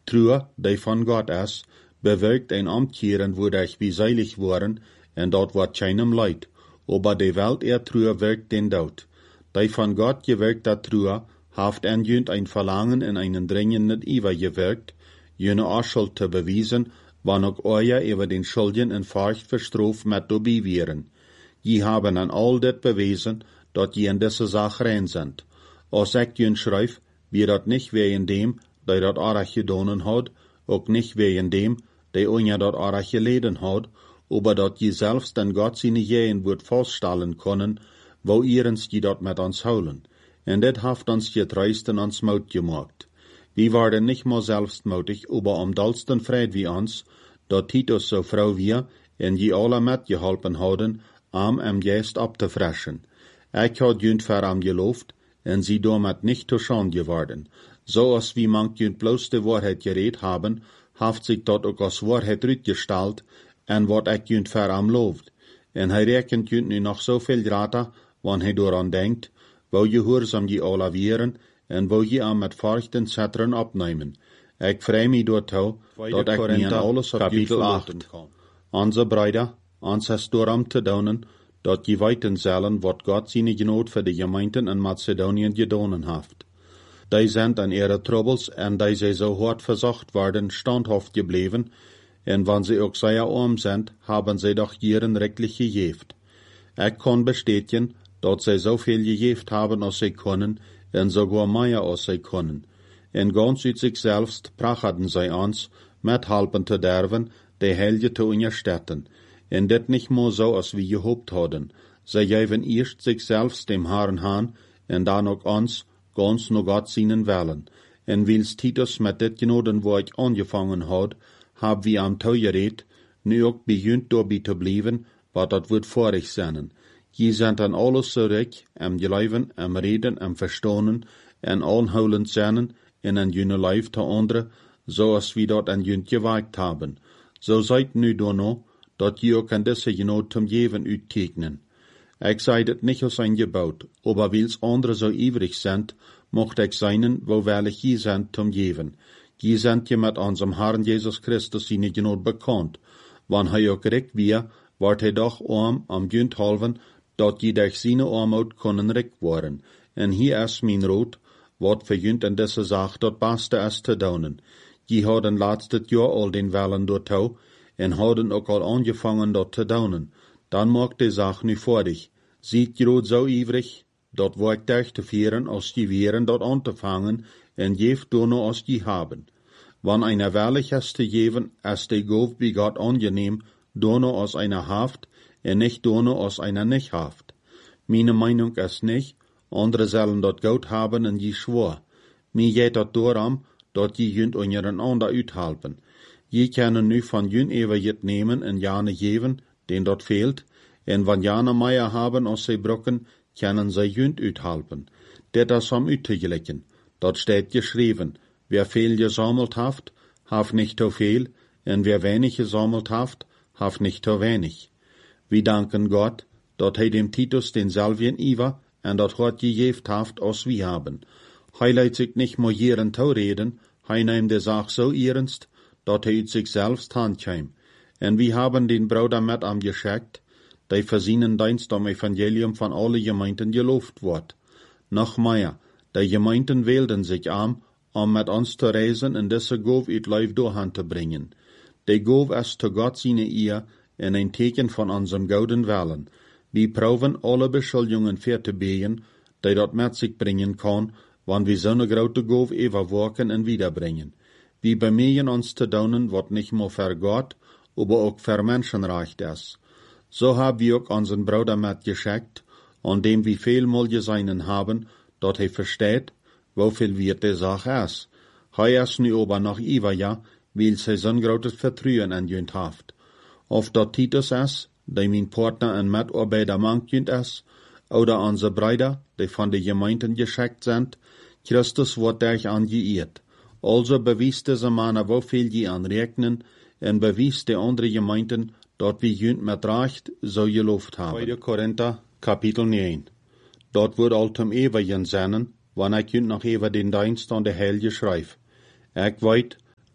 True, die von Gott is, bewirkt ein Omkehren, wodurch wir seilig worden, en dort wordt keinem Leid. Aber die Welt True wirkt den Tod. Die von Gott gewirkte True, haft en jünt ein Verlangen in einen dringenden Iver gewirkt, jene Schuld zu bewiesen, wann auch euer über den Schuldigen in Furcht verstroft mit dabei wären. Je haben an all das bewiesen, dat je in diese Sache rein sind. Als ich jün schreif, wie dat nicht wegen dem, der dat Arach gedonen hat, auch nicht wegen dem, der unja dat Arach geleden hat, aber dat je selbst den Gott seine Jähen wird feststellen können, wo ihrens die dat mit uns holen. En dit haft uns getreisten ans Maut gemacht. Wir waren nicht mal selbstmutig, aber am dollsten Fried wie uns, dat Titus so Frau wir, en je alle mitgeholpen hadden, Geist abzufreschen. Ich had jünt ver geloofd, en sie damit nicht zu Schande geworden. So als wie manch jünt bloß die Wahrheit geredet haben, haft sich dort auch als Wahrheit rückgestellt, en wat ich jünt ver looft. En hij rekent jünt nu noch so viel grater, wann hij daran denkt, wo gehorsam je alle wären, en wo je met Furcht en Zetteren abnehmen. Ich freu mich dort dat ich mir an alles op jünt verlachten kann. Onze Brüder, ons is daarom te doen, dat je weten zullen wat God zijn genoot voor de gemeenten in Macedonië gedaan heeft. Die zijn aan ihre troubles en die zij zo hard verzocht worden standhaft gebleven, en wanneer ze ook zeer arm zijn, hebben zij doch ihren rechtlich gegeven. Ik kan bestätigen, dat zij zoveel gegeven hebben als zij kunnen, en sogar meer als zij kunnen. En ganz uit zichzelf prachten zij ons, met helpen te derven, de helge te ondersteunen. En dit nicht more so, als wir gehofft hadden. Zij geven eerst zichzelf dem Herrn aan, en dan ook ons, ganz nur Gott seinen Willen. En wils Titus met dit genodenwoord angefangen had, hab wir am Tau geredet, nu ook begint daarbij te blijven, wat dat wordt vorig zijn. Je zijn aan alles zurück, geloven, reden, verstonen, en aanhoudend zijn, en aan jene lijf te anderen, zoals we dat aan jent gewaakt hebben. Zo zijt nu door no, dat je ook aan deze genoot zum Jeven uittekenen. Ik zei dit niet als een gebouwd, aber wils andere zo ivrig zijn, mocht ik zijn, wo wellig je zijn zum Jeven. Je zijn je met onze Herrn Jesus Christus zijn genoot bekend. Wanneer hij ook rijk weer, wordt hij doch am junt halven, dat je durch zijn armoed kunnen rijk worden. En hier is mijn rood, wat voor junt in deze zaak dat beste is te doen. Je hadden laatste jaar al den Wellen doortouw, en hadden ook al angefangen dat te doen. Dan maakt de zaak nu vorig. Ziet je zo ivrig, dat wordt durch te vieren, als je wären dat aan te vangen, en geeft dono als je haben. Wanneer einer wellig is te geven, is de goof bij God angenehm, dono als einer haft, en nicht dono als einer nicht haft. Meine Meinung is nicht, andere zullen dat goed haben en je schwor. Mir geht dat daarom, dat je junt ongeren ander uithelpen. Je kunnen nu van jun even jet nemen en jane geven, den dat fehlt, en van jane meier haben als zij brokken, kunnen zij junt uithelpen. Dit is om uit te gelijken. Dat steht geschreven. Wer veel gesammelt haft nicht zu viel, en wer wenig gesammelt haft nicht zu wenig. Wir danken Gott, dat hij dem Titus denselben Iver, en dat hat gegeven haft, als wir haben. Hij leidt sich nicht mehr hierin zu reden, hij nimmt de Sache so ernst, dat hij uit sich selbst handkam. En wir haben den Bruder mit am geschickt, die für seinen Dienst am Evangelium von alle Gemeinden gelobt wird. Noch mehr, die Gemeinden wählten sich am mit uns zu reisen und diese Gauf uit Leif durchhand zu bringen. Die Gauf ist zu Gott seine Ehr en ein Teken von unserem gouden Willen. Wir proben alle Beschuldigungen für zu behen, die dort mit sich bringen kann, wann wir so eine große Gauf überwachen und wiederbringen. Wir bemühen uns zu tun, was nicht nur für Gott, aber auch für Menschen recht ist. So haben wir auch unseren Bruder mitgeschickt, an dem wir vielmal gesehen haben, dass er versteht, wofür wir die Sache ist. Er ist nu aber noch ja, weil er so ein großes Vertrauen an jünt haft. Ob das Titus ist, der mein Partner und Mitarbeiter manchjünt ist, oder unsere Brüder, die von den Gemeinden geschickt sind, Christus wird euch angeehrt. Also bewies diese Männer, wofür je anrechnen, und bewies die andere Gemeinden, dort wir jünt mit Recht so gelobt haben. 2. Korinther, Kapitel 9. Dort wird all zum Ewigen sein, wann ich jünt noch über den Dienst an der Helge schreif. Ich weiß,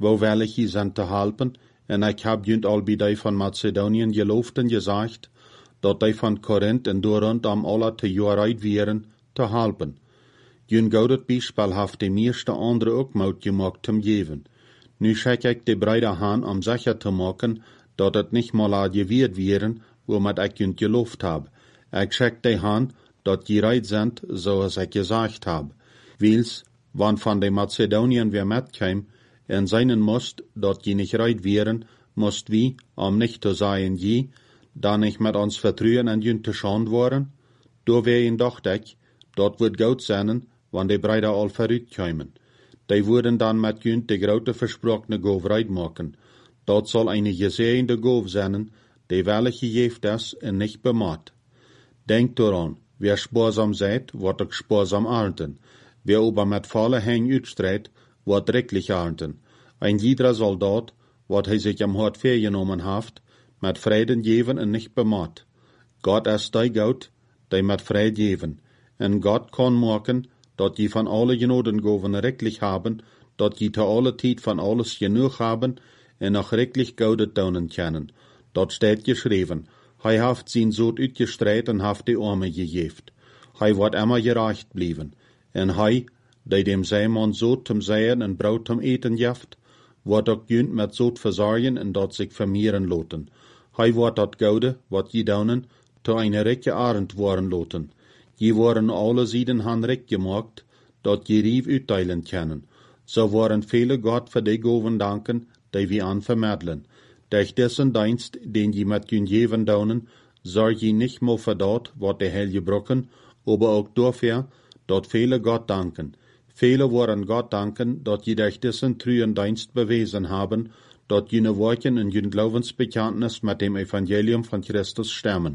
wo wellig je zijn te helpen, en ik heb junt al bij die van Macedonien geloofd en gezegd, dat die van Korinth en door rondom alle te juist wären, te helpen. Jun goudet bijspel heeft de meeste andere ook mout gemaakt te geven. Nu schik ik de breide aan om zeker te maken, dat het niet mal al geweerd wären, waarmet ik junt geloofd heb. Ik schik de aan, dat je reit zijn, zoals ik gezegd heb. Wils, wann van de Macedonien weer metkwam, en zijnen moest, dat je niet reit wären, moest wie, om niet te zeggen je, dan niet met ons vertrouwen en junt te schand worden? Doorwegen dacht ik, dat wordt goed zijn, wanneer de breide al vooruitkomen. Die worden dan met junt de grote versprochene goof maken. Dat zal een gezegende goof zijn, die wellig gegeven is en niet bemaat. Denk eraan, wer sparsam zijt, wordt ook sparsam ernten. Wer aber met volle hang uitstrijdt, wordt rechtlich ernten. Ein jeder soldaat, wat hij zich am hart vergenomen heeft, met vreden geven en niet bemaat. God is die God, die met vrede geven. En God kan maken, dat je van alle genodengoven rechtlich haben, dat je te alle tijd van alles genoeg hebben, en nog rechtlich goude tonen kennen. Dat staat geschreven. Hij heeft zijn zoot uitgestreit en heeft de armen gegeven. Hij wordt immer gerecht blijven. En hij, die dem Zijman zoot zum zeien en brood zum eten geeft, wordt ook junt met zoot verzorgen en dat zich vermeeren loten. Hij wordt dat goude, wat je donen, te een rijke arend worden loten. Je worden alle zijden han rijk gemaakt, dat je rief uitdelen kennen. Zo worden vele God voor die goven danken, die we aan vermiddelen. Durch dessen dienst, den je met je geven donen, zorg je niet meer voor dat, wat de hel gebroken, aber ook dafür, dat vele God danken. Vele worden God danken, dat je durch dessen treuen dienst bewezen haben, dat jene Worten in jene Glaubensbekenntnis mit dem Evangelium von Christus stemmen.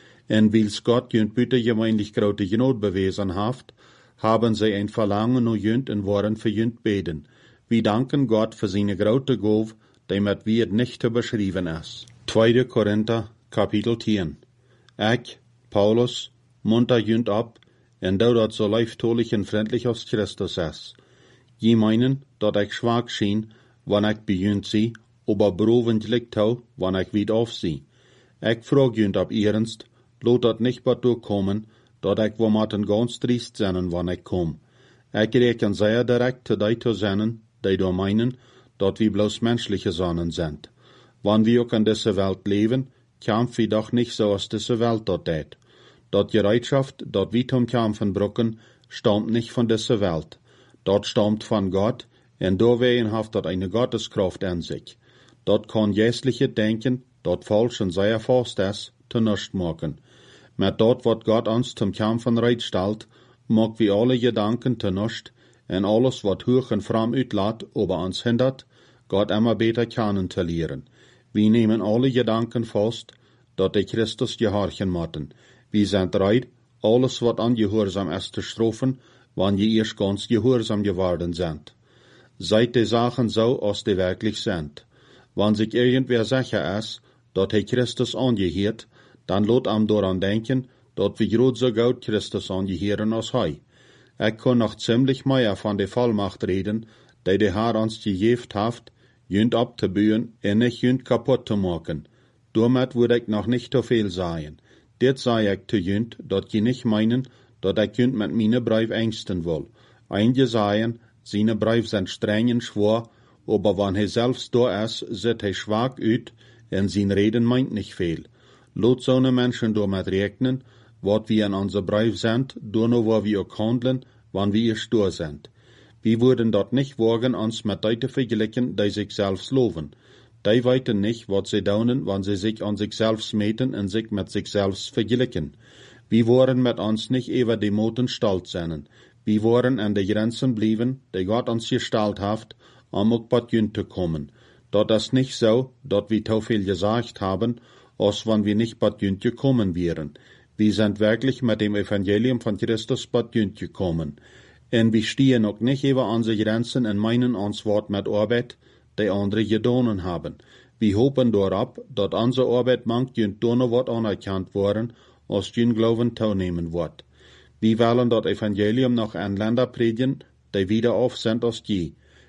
En wils Gott jünt buitengemeinlich grote genoot bewezen heeft, haben sie ein Verlangen nur jünt en worden für jünt beden. Wir danken Gott für seine grote Gauf, die mit wir nicht zu beschreiben ist. 2. Korinther, Kapitel 10. Ich, Paulus, munter jünt ab, en dat so leiftolich en freundlich als Christus ist. Je meinen, dat ich schwach schien, wann ich bei jünt sie, aber beroventlich tau, wann ich wieder auf sie. Ich frag jünt ab ernst, lot dat nicht wat durchkommen, dat ich womaten ganz triest zijn wann ich kom. Ich reken sehr direkt zu die zu zijn, die do meinen, dat wir bloß menschliche Sonnen sind. Wann wir auch in dieser Welt leben, kämpfen wir doch nicht so aus dieser Welt dort tät. Dat Bereitschaft, dat wir zum Kämpfen brücken, stammt nicht von dieser Welt. Dat stammt von Gott, en doorwegen heeft dat eine Gotteskraft in sich. Dat kann jässliche Denken, dat falsch und sehr fast ist, zu nichts machen. Mit dat, wat Gott uns zum Kämpfen reitstellt, mag wir alle Gedanken zu nichts, en alles, wat hoch en fram uitlaat, aber uns hindert, Gott immer beter kennen zu lernen. Wir nehmen alle Gedanken fast, dat die Christus gehorchen mochten. Wir sind bereit, alles, wat ungehorsam ist, zu strafen, wann je erst ganz gehorsam geworden sind. Seid die Sachen so, als die wirklich sind. Wann sich irgendwer sicher ist, dat hij Christus angehört, dann lot am daran denken, dat wir grad so gut Christus angehören als hij. Ich kann noch ziemlich mehr von der Vollmacht reden, die der Herr uns gegeben hat, jünd abzubühen und nicht jünd kaputt zu machen. Damit würde ich noch nicht so viel sagen. Dit sei ich zu jünd, dat je nicht meinen, dat ich jünd mit meine Brief ängsten will. Einige sagen, seine Brief sind streng und schwor, aber wann er selbst da ist, sieht er schwach uit, und sein Reden meint nicht viel. Lot so ne Menschen damit rechnen, wat wir in unser Brief sind, nur wo wir auch handeln, wann wir stur sind. Wir würden dort nicht wagen, uns mit Leuten vergleichen, die sich selbst loben. Die weiten nicht, wat sie daunen, wann sie sich an sich selbst meten und sich mit sich selbst vergleichen. Wir wollen mit uns nicht über die Moten stolz sein. Wir wollen an die Grenzen bleiben, die Gott uns gestellt hat, um auch bei jünt zu kommen. Dort ist nicht so, dass wir zu viel gesagt haben, als wenn wir nicht bei jünt gekommen wären. Wir sind wirklich mit dem Evangelium von Christus bei jünt gekommen. Und wir stehen auch nicht über unsere Grenzen und meinen uns Wort mit Arbeit, die andere gedonen haben. Wir hoffen darauf, dass unsere Arbeit manch jünt noch wat anerkannt worden, als jünt Glauben teilnehmen wird. Wir wollen das Evangelium noch an Länder predigen, die wieder auf sind als je.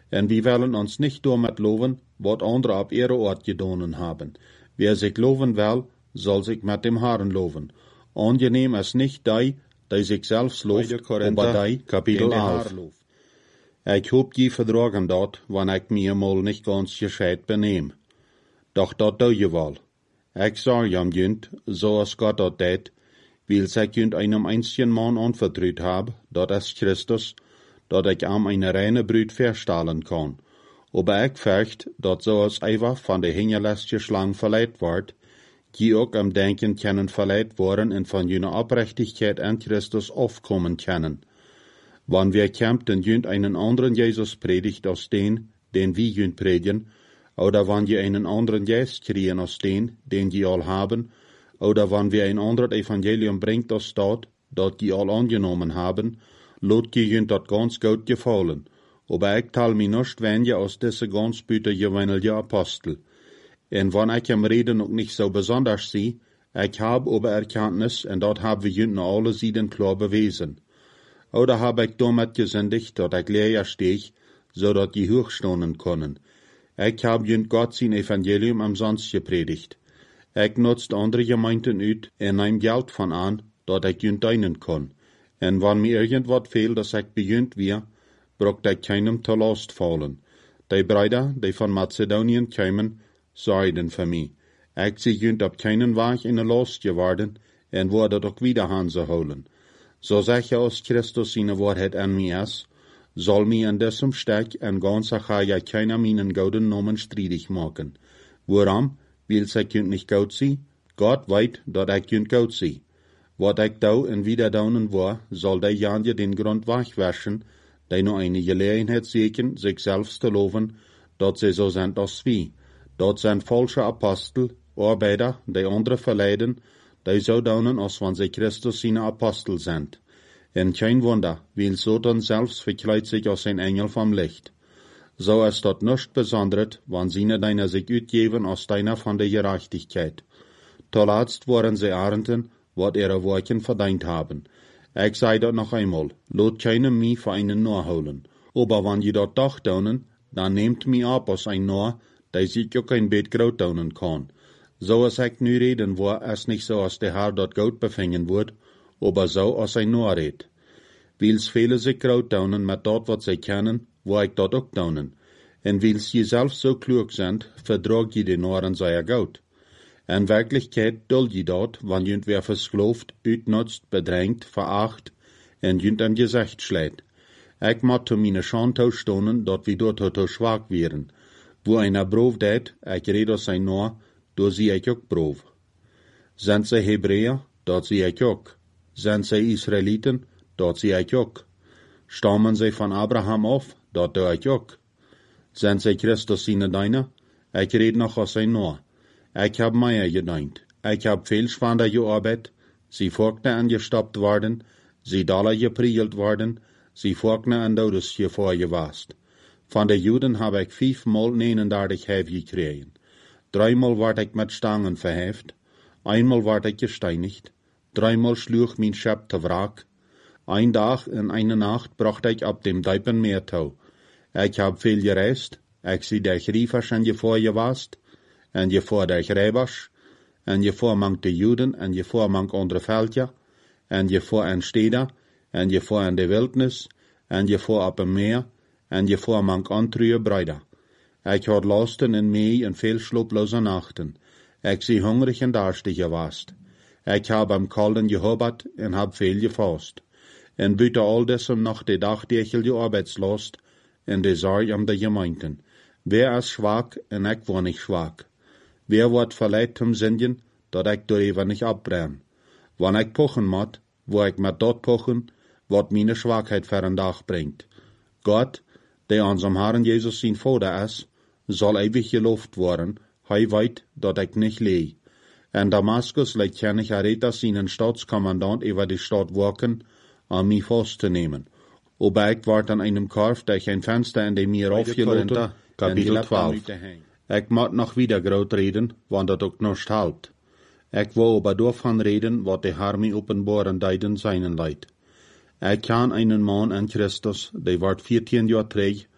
En we willen ons niet door met loven, wat anderen op ihre Ort gedaan hebben. Wer zich loven wil, zal zich met dem Herrn loven. Angenehm is niet die zich zelfs looft, aber die, Kapitel 11. Ik hoop je verdragen dat, wanneer ik me eenmaal niet ganz gescheit beneem. Doch dat doe je wel. Ik zeg jam junt, zoals God dat deed, wil ik junt einem einzigen man anvertrouwd heb, dat is Christus, dat ik am eine reine Brut verstellen kan. Aber ik fürcht, dat zoals Eva van de hingelastige slang verleid wordt, die ook am Denken kunnen verleid worden en van jene Oprechtigkeit an Christus aufkommen können. Wann wir kämpfen junt einen anderen Jesus predigt als den wir junt predigen, oder wann je einen anderen Geist kriegen als den je al haben, oder wann wir ein anderes Evangelium bringt als dat je al angenommen haben, lot je junt dat ganz gut gefallen. Aber ik tal mi nicht, wenn je aus diese ganz büte gewöhnliche Apostel. En wann ik am Reden ook nicht so besonders zie, ik hab aber Erkenntnis, en dat hab wir junt nach alle Seiten klar bewiesen. Oder hab ik damit gesündigt, dat ik leer steeg, zodat je hochstonen können. Ik hab junt Gott sein Evangelium umsonst gepredigt. Ik nutzt andere Gemeinden uit en neem Geld van aan, dat ik junt dienen kon. En wann mir irgendwas fehlt, dass ik bejunt wir, brocht ik keinem te last fallen. Die Brüder, die von Mazedonien kämen, sorgten für mich. Ik zie junt op keinen Weg in de last geworden, en wurde doch wieder Hanse holen. So sicher als Christus seine Wahrheit an mir ist, soll mir in diesem Steck en ganz ja keiner meinen gouden Namen streitig machen. Warum? Weil ich junt nicht gut sie? Gott weet dat ik junt gut sie. Wat ik dau en wieder daunen war, soll der Janje den Grund wegwaschen, die nur eine Gelegenheit sehen, sich selbst zu loben, dat sie so sind als wie. Dat sind falsche Apostel, Arbeiter, die andere verleiden, die so daunen, als wenn sie Christus seine Apostel sind. En kein Wunder, weil Satan selbst verkleidet sich als ein Engel vom Licht. So ist dort nicht besonders, wann sie deiner sich utgeben als deiner von der Gerechtigkeit. Zuletzt waren sie Ernten, wat ihre Worten verdient haben. Ich sei dort noch einmal, lot keinem mich für einen nachholen. Aber wenn je dort doch daunen, dann nehmt mich ab als ein Noah, der sich auch ein Bett Kraut daunen kann. So als ich nu reden war, ist nicht so, als der Herr dort Gold befingen wird, aber so als ein Noah red. Weils viele sich Kraut daunen mit dort, wat sie kennen, wo ich dort auch daunen. En weils je selbst so klug sind, verdrag je den Nohren sehr gut. In Wirklichkeit duld je dort, wann jünt wer verskloft, utnutzt, bedrängt, veracht, en jünt am Gesicht schlägt. Ich mat zu meine Schantau stonen, dort wie dort to schwach wären. Wo einer Brov det, ich red aus sein Noah, do sie ich auch Brov. Sind sie Hebräer, dort sie ich auch. Sind sie Israeliten, dort sie ich auch. Stammen sie von Abraham auf, dort do ich auch. Sind sie Christus seine Deiner? Ich red noch aus sein Noah. Ich hab mehr gedeint. Ich hab viel schwander gearbeitet. Sie Vogten angestoppt worden. Sie Dollar gepriegelt worden. Sie Vogten an Todes gevorgewast. Von den Juden hab ich 5-mal 39 Häf gekriegen. 3-mal ward ich mit Stangen verheft. 1-mal ward ich gesteinigt. 3-mal schlug mein Schöp te wrack. Ein Tag und eine Nacht brachte ich ab dem Deipen Meertau. Ich hab viel gereist. Ich sie der Griefers an gevorgewast. En je voor de Gräbers, en je voor mank de Juden, en je voor mank andere Veldja, en je voor en Steder, en je voor in de Wildnis, en je voor op een meer, en je voor mank andere Brüder. Ik had lasten in mij en veel sloploze nachten. Ik zie hungrig en darstig gewast. Ik heb am kalden gehobbert en heb veel gefast. En buiten al desem nog de dagdechel je arbeidslast, en de zorg om de Gemeinden. Wer is schwach en ik war nicht schwach. Wer wordt verleidt zum Sündigen, dat ik door even nicht abbrenn. Wann ik pochen moet, wo ik met dat pochen, wat meine Schwachheit für een dag bringt. Gott, der unserem Herrn Jesus sein Vater ist, soll ewig gelobt worden, hij weet dat ik nicht leh. In Damaskus leidt König Aretas seinen Staatskommandant über die Stadt waken, mich festzunehmen. Aber ich ward an einem Korf durch ein Fenster in dem mir aufgeloten, Kapitel 12. Ik moet nog wieder groot reden, want dat ook nog helpt. Ik wil aber daarvan reden, wat de Herr mij openbaren deiden seinen leid. Ik ken einen Mann in Christus, die wordt 14 jaar terug,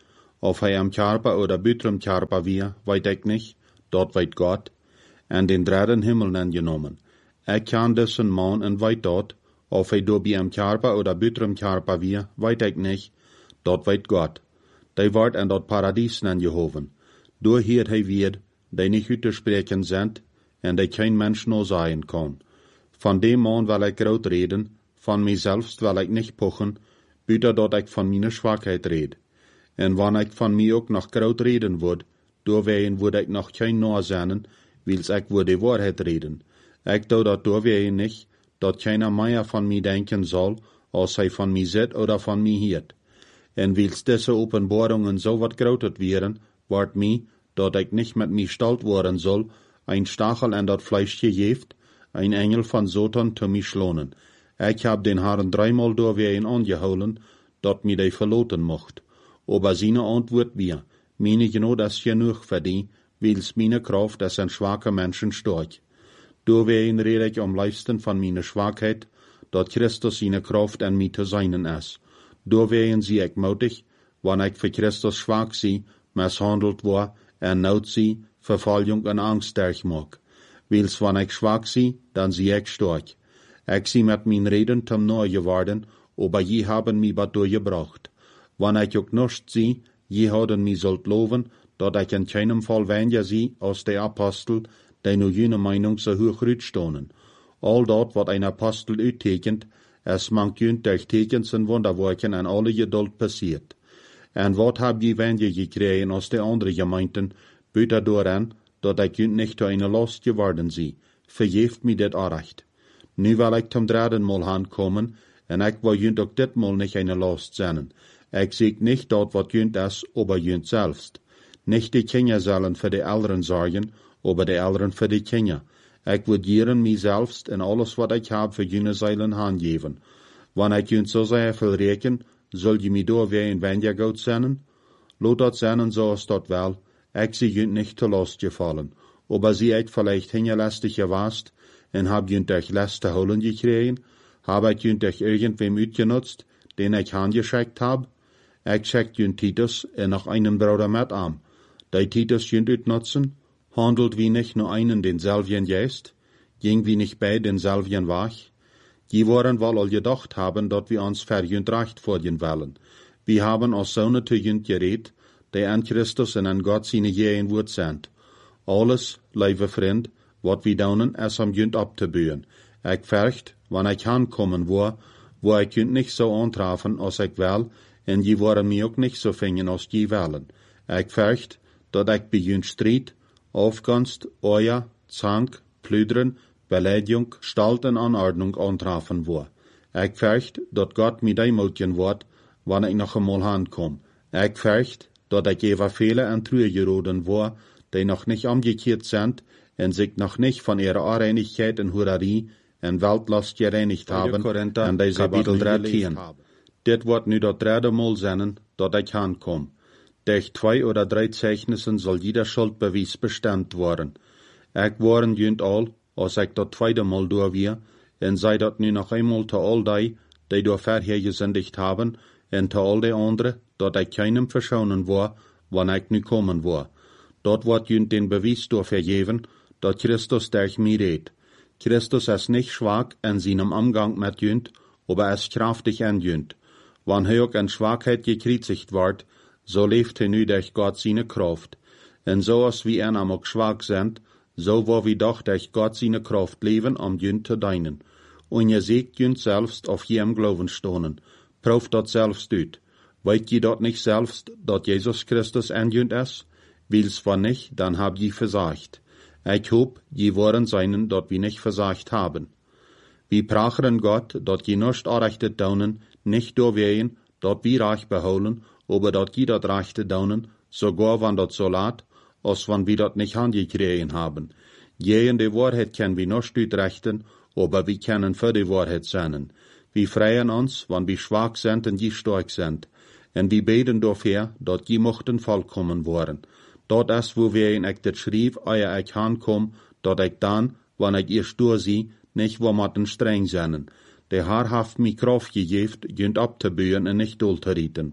Of hij am Karpa oder buitrum Karpa wie, weet ik niet, dat weet God. En den derde Himmel angenomen. Ik kan dessen man en weet dat, of hij door bij am Karpa oder buitrum Karpa wie, weet ik niet, dat weet God. Die wordt in dat paradies aangehoven. Door hier hij weer, die niet uit te spreken zijn, en die geen mens no zijn kan. Van dem man wil ik groot reden, van mijzelf wil ik niet pochen, buiten dat ik van mijn zwakheid red. En wanneer ik van mij ook nog groot reden word, doorwegen word ik nog geen nazennen, wils ik word de waarheid reden. Ik doe dat doorwegen niet, dat keiner meer van mij denken zal, als hij van mij zit oder van mij hiert. En wils deze openbaringen zo wat groter werden, wordt mij, dat ik niet met mij stalt worden zal, een stachel en dat Fleisch gegeven, een engel van Satan te mij schlonen. Ik heb den Herrn dreimal doorwegen aangehouden, dat mij die verloten mocht. Aber seine Antwort wir, meine genau das genug für die, wils meine Kraft als ein schwacher Menschen stark. Doorwegen rede ich am liebsten von meiner Schwachheit, dat Christus seine Kraft an mij te zijn is. Doorwegen zie ik mutig, wanneer ik voor Christus schwach zie, mishandeld word, en nood zie, vervolging en angst sterk maak. Wils wanneer ik schwach zie, dan zie ik stark. Ik zie met mijn reden tem nahe geworden, aber je haben mij wat doorgebracht. Wanneer ik ook nicht zie, je hadden mij zult loven, dat ik in keinem Fall weniger zie als de Apostel, die nu jene Meinung so hoch uitstonen. Al dat wat een Apostel uittekent, es mank junt durch Tekens en Wunderwerken en alle Geduld passiert. En wat heb je weniger gekregen als de andere Gemeinden, buiten dooraan, dat ik junt nicht zu einer Last geworden zie. Vergeeft mij dit recht. Nu wil ik zum dritten Mal aankomen, en ik wil junt ook ditmal nicht eine Last zijn. Ik zeg nicht dat wat junt is, aber junt selbst. Nicht die Kinder sollen für die Eltern sorgen, aber die Eltern für die Kinder. Ik wil jeren mij selbst en alles wat ik heb voor jullie zeilen aangeven. Wanneer ik junt zo zeer veel reken, zul je mij door weer een weniger goed zenden? Laat dat zijn zoals dat wel. Ik zie junt niet te last gevallen. Aber zie ik vielleicht hingelastig gewaast en heb junt durch last te holen gekregen? Heb ik junt durch irgendwem uitgenutzt, den ik aangeschickt heb? Ik schickt junt Titus en nog einen Bruder met aan. Die Titus junt uitnutzen? Handelt wie nicht nur einen denselben Geist? Ging wie nicht bei denselben Weg? Die wollen wohl all gedacht haben, dat wir uns verjünt recht vorgehen wollen. Wir haben als Söhne zu jünt geredet, die an Christus und an Gott seine Gehen Wort sind. Alles, lieve Freund, wat wir daunen, es am jünt abzubühen. Ich fürcht, wann ich ankommen wo ich jünt nicht so antreffen, als ich will, en die wollen mir auch nicht so fingen, als die wollen. Ich fürcht, dat ich bei jünt Streit, Aufgunst, Euer, Zank, Plüdern, Beleidigung, Stalt en Anordnung antreffen war. Ich fürcht, dat Gott mir deimutigen wird, wann ich noch einmal ankomme. Ich fürcht, dat ich über Fehler en Trühe geroden war, die noch nicht umgekehrt sind en sich noch nicht von ihrer Unreinigkeit en Hurerie en Weltlast gereinigt haben, en die Kapitel 13. Dit wordt nu dat derde Mal zijn, dat ich aankom. Durch 2 oder 3 Zeichnissen soll jeder Schuldbeweis bestimmt worden. Ich waren junt all, als ich dat tweede Mal door weer, en sei dat nu noch einmal te all die door verher gesündigt haben, en te all die andere, dat ich keinem verschonen war, wann ich nu kommen war. Dort wordt junt den Beweis door vergeven, dat Christus durch mich redt. Christus ist nicht schwach in seinem Umgang mit junt, aber ist kraftig in junt. Wann hij ook in Schwachheit gekreuzigt wordt, so leeft hij nu durch Gott seine Kraft. En zoals wie en ook schwach sind, so wo wir doch durch Gott seine Kraft leben, junt te dienen. Und je seht junt selbst auf jem Glauben stonen. Proef dat selbst uit. Weet je dat nicht selbst, dat Jesus Christus in junt is? Wils van nicht, dann hab je versagt. Ich hoop, je worden seinen, dat wir nicht versagt haben. Wir pracheren Gott, dat je nicht arrechtet daunen, nicht doorwegen, dat wir reich beholen, aber dat je dat rechte daunen, sogar wann dat so laat, als wann wir dat nicht angekriegen haben. Gegen die Wahrheit können wir nicht utrechten, aber wir können für die Wahrheit sein. Wir freien uns, wann wir schwach sind und je stark sind. Und wir beten dafür, dat je mochten vollkommen worden. Dat is wo wir in ik dit schrieb, eer ik aankom, dat ik dan, wann ik ihr stur zie, nicht wo matten streng zijn. Der Herr haft mi Kraft gegeven, junt abzubühen en nicht dol te rieten.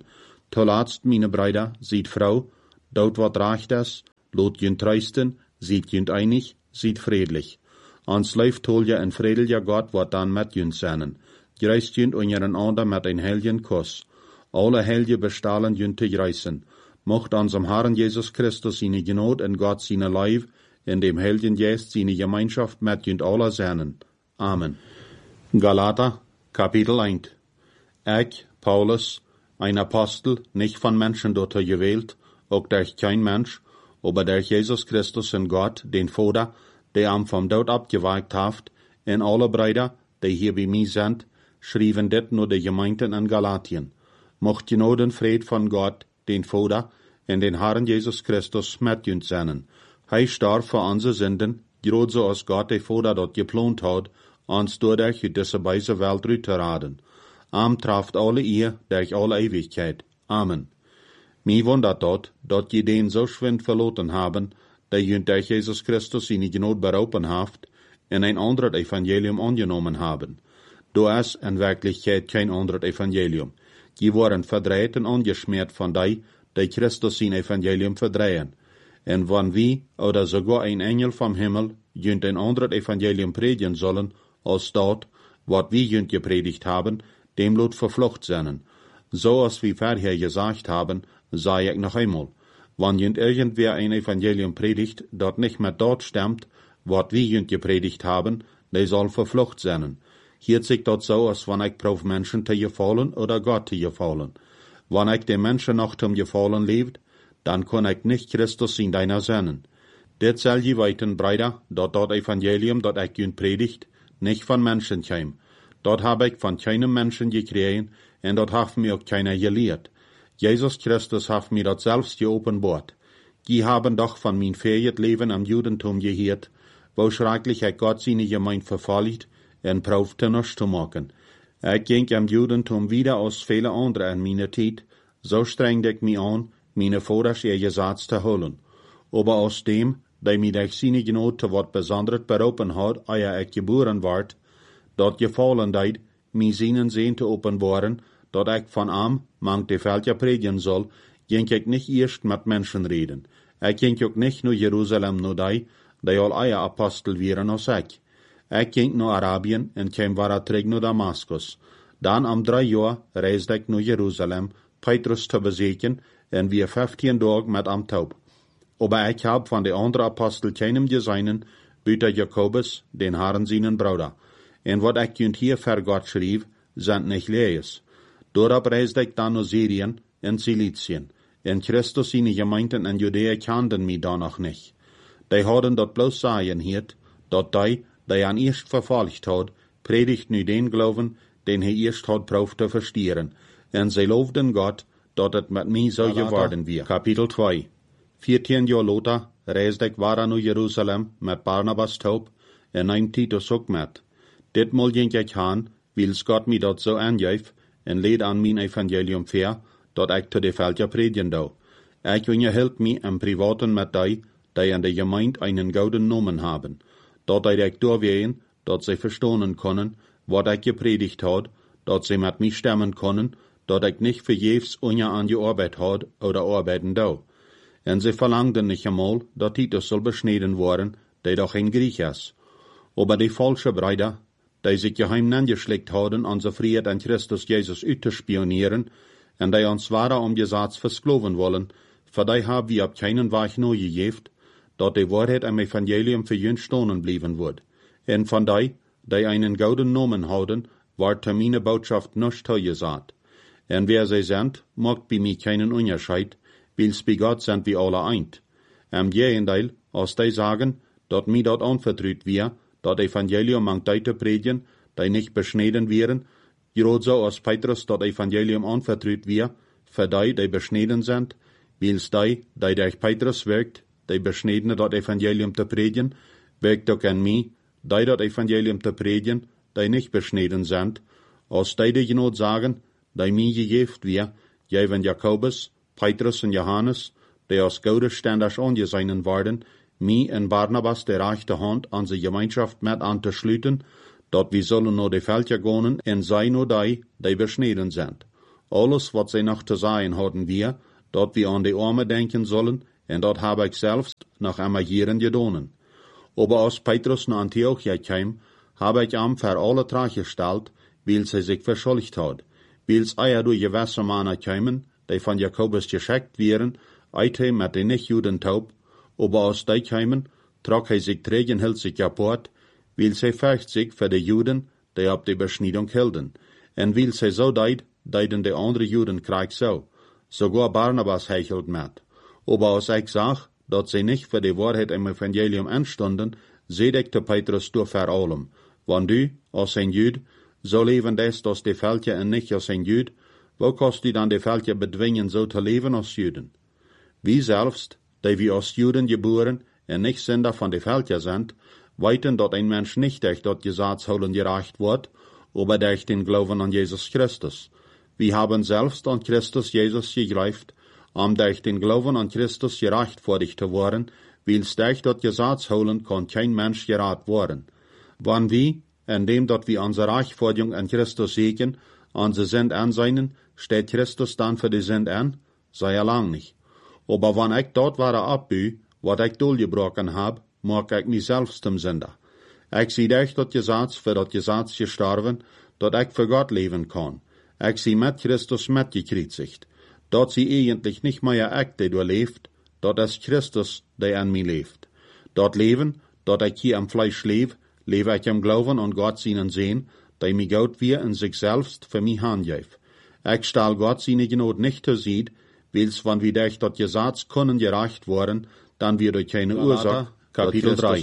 Tolatst, meine Brüder, sieht Frau, dort wat recht is, lot jünt trösten, sieht jünt einig, sieht friedlich. Ans leif tolja en vredelja Gott wat dan met jünt sennen. Greist jünt unseren ander met een helgen Kuss. Alle helge bestalen jünt te greisen. Mocht unserem Herrn Jesus Christus seine Genot en Gott seine Leib, in dem helgen Geist seine Gemeinschaft met jünt alle sennen. Amen. Galater, Kapitel 1. Ich, Paulus, ein Apostel, nicht von Menschen dort gewählt, auch durch kein Mensch, aber durch Jesus Christus und Gott, den Vater, der am vom Tod abgewagt haft, und alle Brüder, die hier bei mir sind, schrieben dit nur die Gemeinden in Galatien. Mocht Genot und Fried von Gott, den Vater, und den Herrn Jesus Christus mit uns sein. Starb für unsere Sünden, gerade so als Gott der Vater dort geplant hat, uns dadurch in diese weise Welt rüteraden. Trafft alle ihr durch alle Ewigkeit. Amen. Mir wundert dort, dass je den so schwind verloren haben, der jünt durch Jesus Christus seine Genot berauben haft, in ein anderes Evangelium angenommen haben. Da ist in Wirklichkeit kein anderes Evangelium. Die waren verdreht und angeschmiert von die Christus sein Evangelium verdrehen. Und wenn wir oder sogar ein Engel vom Himmel jünt ein anderes Evangelium predigen sollen, als dort, wat wir jünt gepredigt haben, dem lot verflucht sein. So als wir vorher gesagt haben, sei ich noch einmal. Wenn jünt irgendwer ein Evangelium predigt, dat nicht mehr dort stimmt, wat wir jünt gepredigt haben, der soll verflucht sein. Hier sich dort so, als wenn ich prof Menschen zu gefallen oder Gott zu gefallen. Wenn ich dem Menschen noch zum Gefallen lebt, dann kann ich nicht Christus in deiner sennen. Det soll je weiten, Brüder, dort Evangelium, dort ich jünt predigt, nicht von Menschen käm. Dort habe ich von keinem Menschen gekriegt, und dort hat mir auch keiner gelehrt. Jesus Christus hat mir dort selbst geopenbart. Die haben doch von mein fähiges Leben am Judentum gehört, wo schrecklich ich Gott seine Gemeinde verfolgt und proefte nichts zu machen. Ich ging am Judentum wieder aus viele andere in meiner Zeit, so strengte ich mich an, meine Vaters ihr Gesetz zu holen. Aber aus dem, der mir durch seine Genot zu wat besonders berufen hat, ehe ich geboren ward, dort gefallen deid, mir seinen Sehen zu offenbaren, dort ich von am, mang die Völker predigen soll, ging ich nicht erst mit Menschen reden. Ich ging auch nicht nur Jerusalem nur die all eie Apostel wären als ich. Ich ging nur Arabien und kam war zurück nur Damaskus. Dann am 3 Jahr reiste ich nur Jerusalem, Petrus zu besuchen, und wir 15 Tage mit am Taub. Aber ich hab von den anderen Apostel keinem gesehen, büter Jakobus, den Herrn seinen Bruder. Und wat ich hier für Gott schrieb, sind nicht Lees. Dort reiste ich dann nur Syrien und Silizien. In Christus seine Gemeinden in Judäa kannten mich da noch nicht. Die hadden dort bloß sagen hiert, dat die an erst verfolgt hat, predigt nu den Glauben, den er erst hat proef zu verstehen. Und sie loofden Gott, dat het mit mir so geworden wir. Kapitel 2. 14 Jahre later reiste ich war nu Jerusalem mit Barnabas taub, und neem Titus ook met. Ditmal ging ich han, wils Gott mir dat so angeef, en leed an mein Evangelium ver, dat ich zu de Völker predigen dau. Ich unterhielt mich im Privaten mit die in der Gemeinde einen gouden Namen haben. Dort ich durchwehen, dat sie verstehen können, wat ich gepredigt hat, dat sie mit mir stemmen können, dat ich nicht verjefs ungearbeitet hat oder arbeiten dau. Und sie verlangten nicht einmal, dat Titus soll beschnitten worden, der doch ein Griech ist. Aber die falsche Brüder, die sich geheim angeschickt haben, unser Fried an Christus Jesus auszuspionieren, und die uns wahrer Gesetz versklaven wollen, für die haben wir ab keinen Weg neu gegeben, dat die Wahrheit am Evangelium für jüngst stonen blieben wird. Und von die einen gouden Namen haben, ward meine Botschaft nicht gesagt. Und wer sie sind, macht bei mir keinen Unterschied, weil's bei Gott sind wir alle eint. Am Gegenteil, als die sagen, dat mir dort anvertraut wir, dat Evangelium mang die zu predigen, die nicht beschnitten wären, gerade so als Petrus dat Evangelium anvertraut wir, für die beschnitten sind, weil's die durch Petrus wirkt, die beschnittene dat Evangelium zu predigen, wirkt auch an mich, die dat Evangelium zu predigen, die nicht beschnitten sind, als die Genot sagen, die mir gegeben wir, jeven Jakobus, Petrus und Johannes, die als gute Ständers angesehen worden, mir und Barnabas die rechte Hand an die Gemeinschaft mit anzuschließen, dat wir sollen nur die Völker gehen und sei nur die beschnitten sind. Alles, was sie noch zu sagen hatten wir, dort wir an die Arme denken sollen, en dat habe ich selbst noch einmal hierin gedonen. Aber als Petrus nach Antiochia kam, habe ich am für alle gestellt, weil sie sich verschuldigt hat, weil eier durch gewisse Männer kamen, die von Jakobus geschickt wären, eite mit den Nichtjuden taub, aber als die kamen, trug sich trägenhälsig kaputt, weil sie fürcht sich für die Juden, die ab die Beschneidung hielten, en weil sie so deiden die andere Juden Krieg so, sogar Barnabas hechelt mit. Aber als ich sag, dass sie nicht für die Wahrheit im Evangelium anstunden, sedigte Petrus durch vor allem, wann du, als ein Jüd, so leben des, dass die Völker en nicht als ein Jüd, wo kannst du dann die Völker bedwingen, so zu leben als Juden? Wie selbst, die wir als Juden geboren en nicht Sünder von die Völker sind, weiten, dass ein Mensch nicht durch das Gesetz holen gereicht wird, aber durch den Glauben an Jesus Christus. Wir haben selbst an Christus Jesus geglaubt, durch den Glauben an Christus gerechtfertigt zu werden, weil durch das Gesetz holen kann kein Mensch gerat werden. Wann wir, indem dat wir unsere Rechtfertigung an Christus sehen, unsere Sünd anseinen, steht Christus dann für die Sünd an? Sei er lang nicht. Aber wann ich dort wahre abbü, wat ich durchgebrochen hab, mag ich mich selbst zum Sünder. Ich sehe durch das Gesetz für das Gesetz gestorben, dat ich für Gott leben kann. Ich sie mit Christus mitgekreuzigt. Dort sie eigentlich nicht mehr ich, der du lebt, dort ist Christus, der an mir lebt. Dort leben, dort ich hier am Fleisch lebe ich im Glauben an Gott seinen Sehen, der mir Gott wir in sich selbst für mich handgeeft. Ich stahl Gott seine Gnade nicht zu sieht, weil's, wenn wir durch das Gesetz können gereicht worden, dann wir durch keine Ursache, Kapitel 3.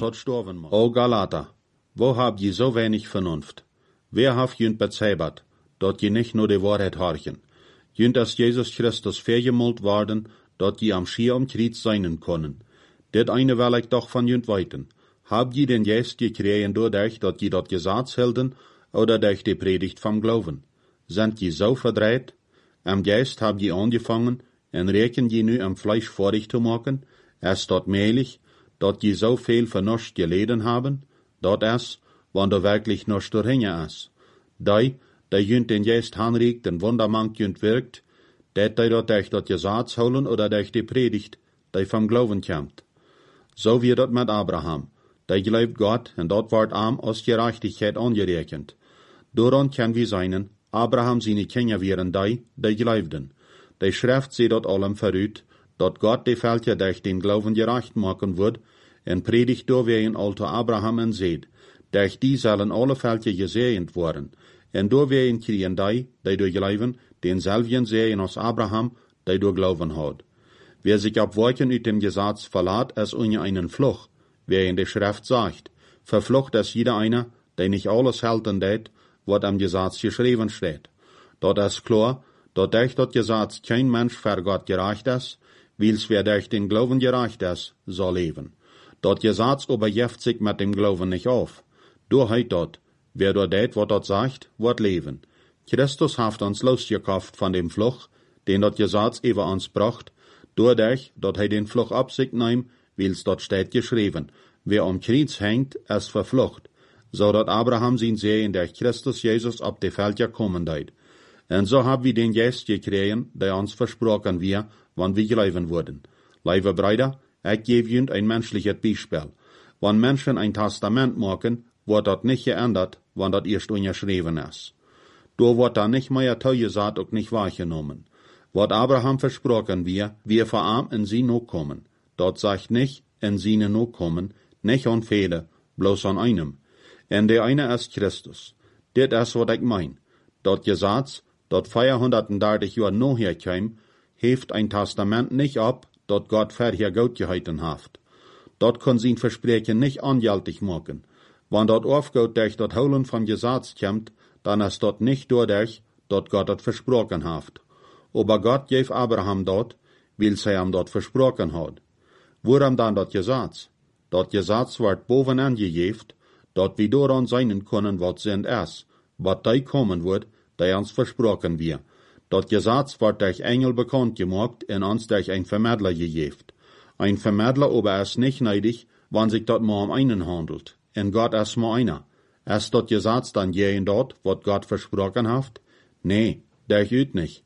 O Galater, wo habt ihr so wenig Vernunft? Wer haft jünd bezeibert, dort je nicht nur die Wahrheit horchen? Jünd dass Jesus Christus vergemult worden, dort je am Schier am Kreuz seinen können. Det eine will ich doch von jünd weiten. Habt ihr den Geist gekriegen dadurch, dass ihr das Gesetz hielten, oder durch die Predigt vom Glauben? Sind ihr so verdreht? Am Geist habt ihr angefangen, und rechnen ihr nu am Fleisch vorig zu machen? Es dort mehlig, dass ihr so viel Vernunft geleden haben? Dort es, wann du wirklich noch durchhänge ist. Die jünd den Geist hanregt und wundermank jünd wirkt, dat dort durch das Gesetz holen oder durch die Predigt, die vom Glauben kommt. So wie dort mit Abraham. Der glaubt Gott, und dort wird ihm als Gerechtigkeit angerechnet. Daran kann wir seinen, Abraham seine Kinder wären die glaubten. Die Schrift sieht dort allem verrüht, dass Gott die Völker durch den Glauben gerecht machen wird, und predigt durch wie ein alter Abraham und seht, durch die sollen alle Völker gesegnet worden, und durch wie ein kriegen die durch Glauben, denselben sehen als Abraham, der durch Glauben hat. Wer sich ab Wolken ut dem Gesetz verlässt, ist ohne einen Fluch, wer in der Schrift sagt, verflucht ist jeder einer, der nicht alles halten det, was am Gesetz geschrieben steht. Dort ist klar, dass durch das Gesetz kein Mensch für Gott gerecht ist, weil's wer durch den Glauben gerecht ist, soll leben. Das Gesetz überjeft sich mit dem Glauben nicht auf. Du heit dort, wer dort det, was dort sagt, wird leben. Christus hat uns losgekauft von dem Fluch, den das Gesetz über uns bracht, dadurch, dass den Fluch ab sich nimmt, weil's dort steht geschrieben, wer am Kreuz hängt, ist verflucht, so dat Abraham sein Sehen durch Christus Jesus ab die Völker kommen deit. Und so haben wir den Geist gekriegen, der uns versprochen wir, wann wir glauben wurden. Liebe Brüder, ich gebe Ihnen ein menschliches Beispiel. Wenn Menschen ein Testament machen, wird das nicht geändert, wann das erst unterschrieben ist. Da wird dann nicht mehr zugesagt und nicht wahrgenommen. Was Abraham versprochen wir vor ihm in sie noch kommen. Dort sagt nicht, in seine noch kommen, nicht an viele, bloß an einem. Und der eine ist Christus. Das ist, was ich mein. Das Gesetz, das 430 Jahre nachher kam, hebt ein Testament nicht ab, das Gott vorher gut gehalten hat. Dort kann sein Versprechen nicht angültig machen. Wenn dort aufgeht durch das Holen vom Gesetz kommt, dann ist dort nicht dadurch, dass Gott das versprochen hat. Aber Gott gab Abraham dort, weil er ihm dort versprochen hat. Worum dann das Gesetz? Das Gesetz wird boven angegeben, dass wir daran sein können, was sind es, was da kommen wird, der uns versprochen wird. Das Gesetz wird durch Engel bekannt gemacht und uns durch ein Vermittler gegeben. Ein Vermittler aber ist nicht neidig, wenn sich dort mal um einen handelt. Und Gott ist mal einer. Ist das Gesetz dann gehen dort, was Gott versprochen hat? Nee, der üt nicht.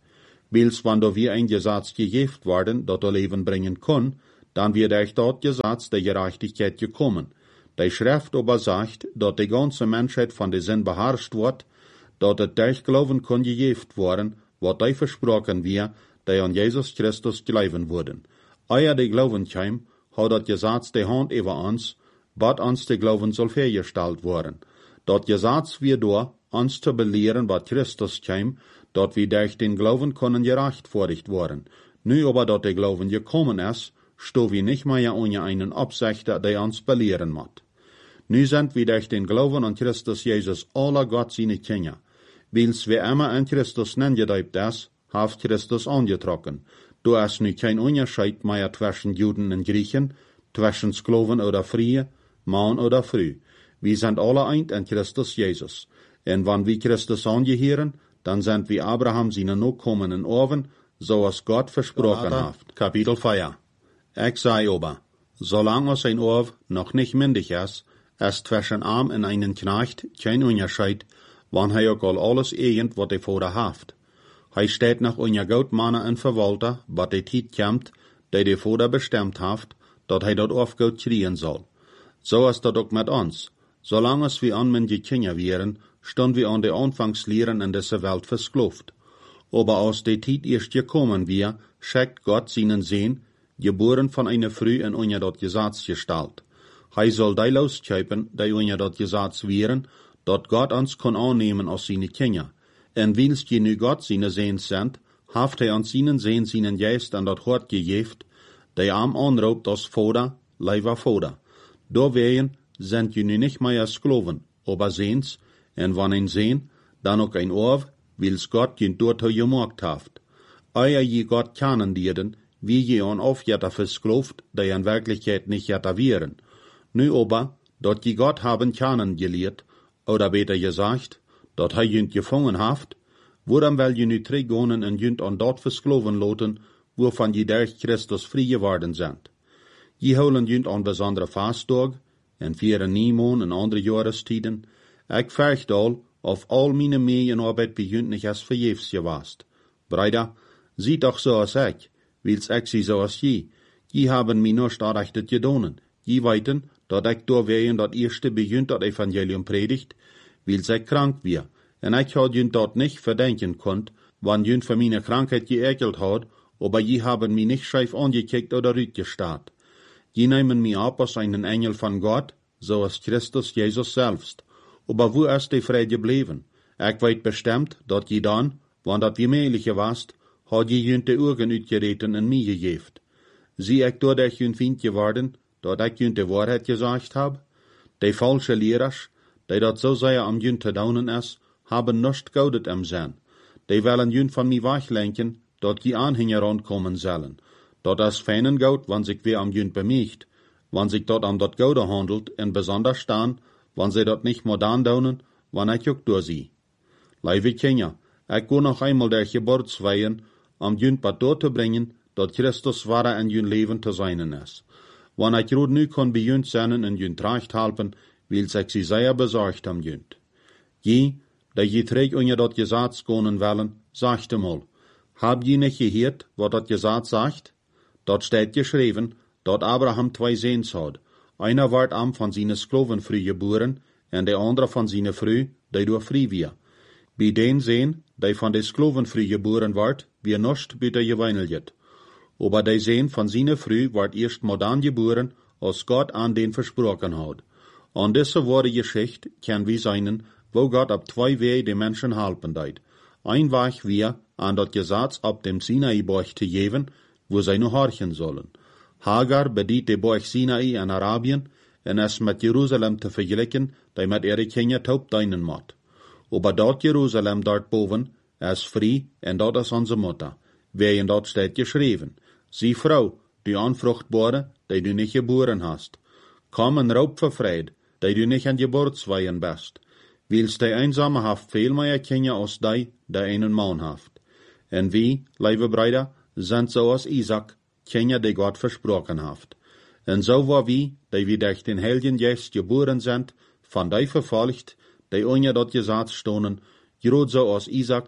Wils wanneer wir ein Gesetz gegeft worden, dat er Leben bringen kann, dann wird euch dort Gesetz der Gerechtigkeit gekommen. Die Schrift aber sagt, dat die ganze Menschheit von der Sinn beherrscht wird, dat het durch Glauben kann gegeft worden, wat die versprochen wir, die an Jesus Christus glauben wurden. Euer die Glauben käm, hat dat Gesetz die Hand über uns, wat uns die Glauben soll vergestellt worden. Dat Gesetz wir da, uns zu belehren, wat Christus käm, dat wir durch den Glauben können gerechtfertigt worden. Nu aber dat der Glauben gekommen ist, sto wir nicht mehr ohne einen Absichter, der uns belehren macht. Nu sind wir durch den Glauben an Christus Jesus aller Gott seine Kinder. Wils wir immer an Christus nengedeupt ist, haft Christus angetrokken. Du ist nu kein Unterschied mehr zwischen Juden und Griechen, zwischen Sklaven oder Frie, Mann oder Frau. Wir sind alle eint an Christus Jesus. Und wenn wir Christus angehören, dann sind wir Abraham seine Nachkommen Oven, so als Gott versprochen hat. Kapitel 4. Ich sei aber, solange sein Orv noch nicht mündig ist zwischen Arm und einen Knecht kein Unterschied, wann auch alles irgend, was er vor der haft. Steht nach unser Gottmanner und Verwalter, wat die Zeit kommt, der Vater bestimmt haft, dat dort aufgeht kriegen soll. So ist das auch mit uns. Solange wir anmündige Kinder wären, standen wir an der Anfangslehren in dieser Welt versklavt. Aber aus der Zeit erst gekommen wir, schickt Gott seinen Sohn, geboren von einer Frau in unser dort Gesetz gestellt. Soll die loskäupen, die unser dort Gesetz wären, dat Gott uns kann annehmen als seine Kinder. En wils je nu Gott seine Sohn sind, haft uns seinen Sohn seinen Geist an dat Hort gegeft, der am anraubt als Vater, leider Vater. Daweien sind je nu nicht mehr Sklaven, aber Sehns, en wann ein Sohn, dann auch ein Orv, wils Gott je dort gemacht haft. Euer je Gott kennen dieden, wie je an aufjetter versklavt, der in Wirklichkeit nicht jetter wären. Nu aber, dat je Gott haben kennen gelehrt, oder beter gesagt, dat hij jünt gefangen haft, woran wel je nu teruggaan en jünt an dat versklaven loten, waarvan je durch Christus vrij geworden sind. Je houden jünt an besondere Fastdag, en vieren Niemon en andere Jahrestiden. Ik vergt of al meine Medienarbeit bij jünt nicht als verjefs gewast. Bruder, zie doch so als ik, wils ik zie so als je. Je haben mir nur starrechtet gedonen. Je weiten, dat ik doorwegen dat eerste bij jünt dat Evangelium predigt, wils ik krank wir. En ik had jünt dat nicht verdenken konnt, wann jünt für meine Krankheit geekelt had, aber je haben mich nicht scheif angekickt oder rütgestarrt. Je nehmen mich ab als einen Engel von Gott, so als Christus Jesus selbst. Aber wo ist die Freude geblieben? Ich weet bestimmt, dat je dann, wann dat wie möglich warst, had je jünt de Augen uitgereten en mij gegeft. Zie ik door dat jünt Wind geworden, dat ik jünt de Wahrheit gesagt hab? Die falsche Lehrers, die dat so sehr am jünt te daunen is, haben nicht gaudet am Sinn. Die wollen jünt von mir weglenken, dat die Anhänger rankommen sollen. Dat is feinen Goud, wann sich wer am jünt bemicht, wann sich dort am dat Goude handelt, en besonders staan, wann sie dat nicht modern daunen, wann ich auch durch sie. Lieve Kinder, ich go noch einmal der Geburtsweihen, am jünt bad dort zu bringen, dat Christus wahre in jünt Leben zu seinen ist. Wann ich rot nu kann bei jünt sein en jünt recht halpen, will sich sie sehr besorgt am jünt. Je, da je träg unter dat Gesetz gonen wollen, sagt mal, hab je nicht gehört, wat dat Gesetz sagt? Dort steht geschrieben, dat Abraham 2 Sehns hat. Einer ward am von seine Sklaven früh geboren, en der andere von seine Früh, die durch früh wir. Bei den Sehn, die von der Sklaven früh geboren ward, wir nicht bitte geweinelt. Aber der Sehn von seine Früh ward erst modern geboren, als Gott an den versprochen hat. An diese wahre Geschichte kann wir seinen, wo Gott ab 2 Wege die Menschen halten deit. Ein Weg wir, an dat Gesetz ab dem Sinai-Berg zu geben, wo sie nur horchen sollen. Hagar bedient de Berg Sinai in Arabien, en es mit Jerusalem te vergelijken, die met ihre Kinder taub deinen mat. Aber dort Jerusalem dort boven, ist frei, en dat is onze Mutter. Wer in dort steht geschrieben. Sie Frau, die Unfruchtbare, die du nicht geboren hast. Komm en raub verfreid, die du nicht an Geburtsweihen bist. Wils die Einsame haft viel mehr Kinder als die einen Mann haft. En wie, liebe Brüder, sind so als Isaac, Kinder, die Gott versprochen haft. En so war wie, die wir durch den Heiligen Geist geboren sind, von die verfolgt, die ohne dat Gesetz stonen, grad so als Isaac,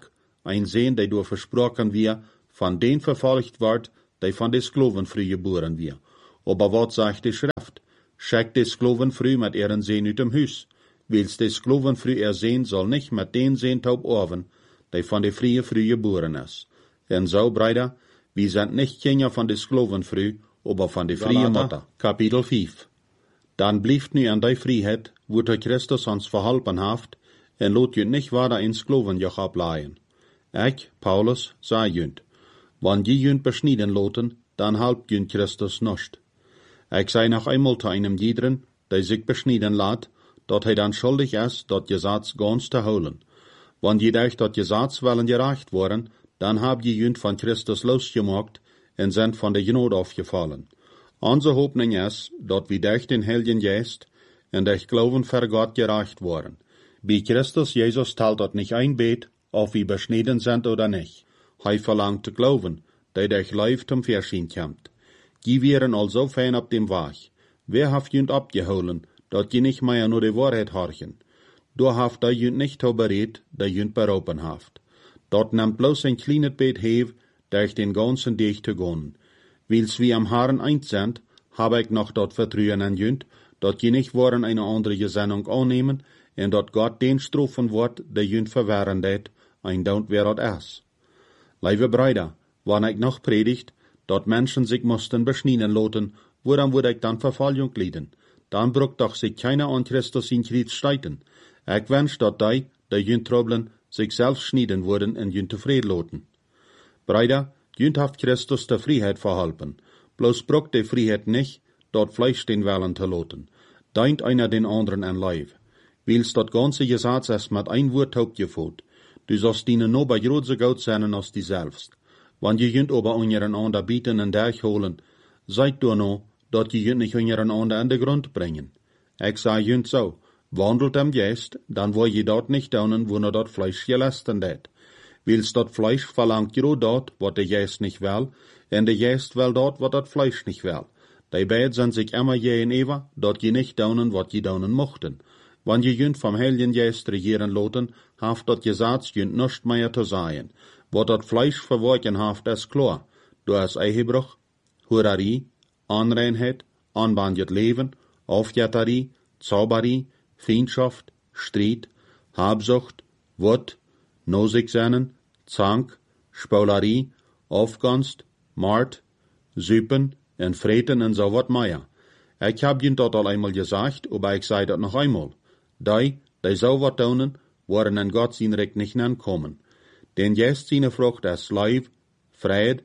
ein Seen, der door versprochen wir, von den verfolgt wird, der von des Skloven früh geboren wir. Aber wat sagt die Schrift? Schickt des Skloven früh mit ihren Seen uit dem Hus. Wils des Skloven früh Seen soll nicht mit den Seen taub orven, der von der Frie früh geboren ist. En so, Brüder, wir sind nicht Kinder von des Skloven früh, aber von der Frie Mutter. Kapitel 5. Dan blieft nu an die Freiheit, wo der Christus ons verholpen haft, en lot junt nicht weiter in Sklovenjoch ableihen. Ich, Paulus, sei junt, wann je junt beschnieden loten, dan halbt junt Christus nicht. Ich sei noch einmal zu einem jederen, der sich beschnieden lat, dat hij dan schuldig ist, dat Gesetz ganz zu holen. Wann je euch dat Gesetz wollen gereicht worden, dann habt je junt von Christus losgemacht en sind von der Gnade aufgefallen. Unsere Hoffnung ist, dat wir durch den Heiligen Geist und durch Glauben für Gott gereicht worden. Bei Christus Jesus teilt dat nicht ein Bet, ob wir beschnitten sind oder nicht. Er verlangt zu glauben, der durch Leib zum Verschieden kommt. Die wären also fein auf dem Weg. Wer hat jünd abgeholen, dat je nicht mehr nur die Wahrheit horchen? Da haft der jünd nicht bereit, der jünd berauben haft. Dort nimmt bloß ein kleines Bet hev, durch den ganzen Weg zu gehen. Wils wir am Herrn eins sind, habe ich noch dort Vertrauen an jünd, dat je nicht wollen eine andere Gesinnung annehmen, en dat Gott den strafen wird, der jünd verwehren det, ein Daunt wer dat is. Liebe Brüder, wann ich noch predigt, dat Menschen sich mussten beschnieden loten, woran würde ich dann Verfolgung leiden? Dann brucht doch sich keiner an Christus in Krieg streiten. Ich wünsch, dat die, der jünd troblen, sich selbst schnieden wurden en jünd zufrieden loten. Brüder, jünd haft Christus der Freiheit verholpen. Bloß brucht die Freiheit nicht, dort Fleisch den Wellen zu loten. Deint einer den anderen an Leib. Wils dat ganze Gesetz ist mit ein Wort hauptgeführt. Du sollst ihnen nur bei große Gott sein als die selbst. Wann je jünd aber unseren ander bieten und durchholen, seid du noch, dat je jünd nicht unseren ander an den Grund bringen. Ich sag jünd so, wandelt am Geist, dann wo je dort nicht daunen, wo nur dort Fleisch gelasten det. Wils dat Fleisch verlangt jo dort, wat der Geist nicht will, en der Geist will dort, wat dat Fleisch nicht will. Die beiden sind sich immer je in Eva, dort je nicht daunen, wat je daunen mochten. Wann je jünd vom Heiligen Geist regieren loten, haft dat Gesetz jünd nicht mehr zu sein. Wat dat Fleisch verworken haft, ist klar. Du hast Ehebruch, Hurerie, Anreinheit, anbandet Leben, Aufjäterie, Zauberie, Feindschaft, Streit, Habsucht, Wut, Nosigsennen, Zank, Spaulerie, Aufgunst, Mord, Süpen, en Freten en so wat mehr. Ich hab jünd dat al einmal gesagt, aber ich sei dat noch einmal. Die so wat tun, waren an Gott sein Recht nicht ankommen. Denn jetzt seine Frucht ist Leib, Fried,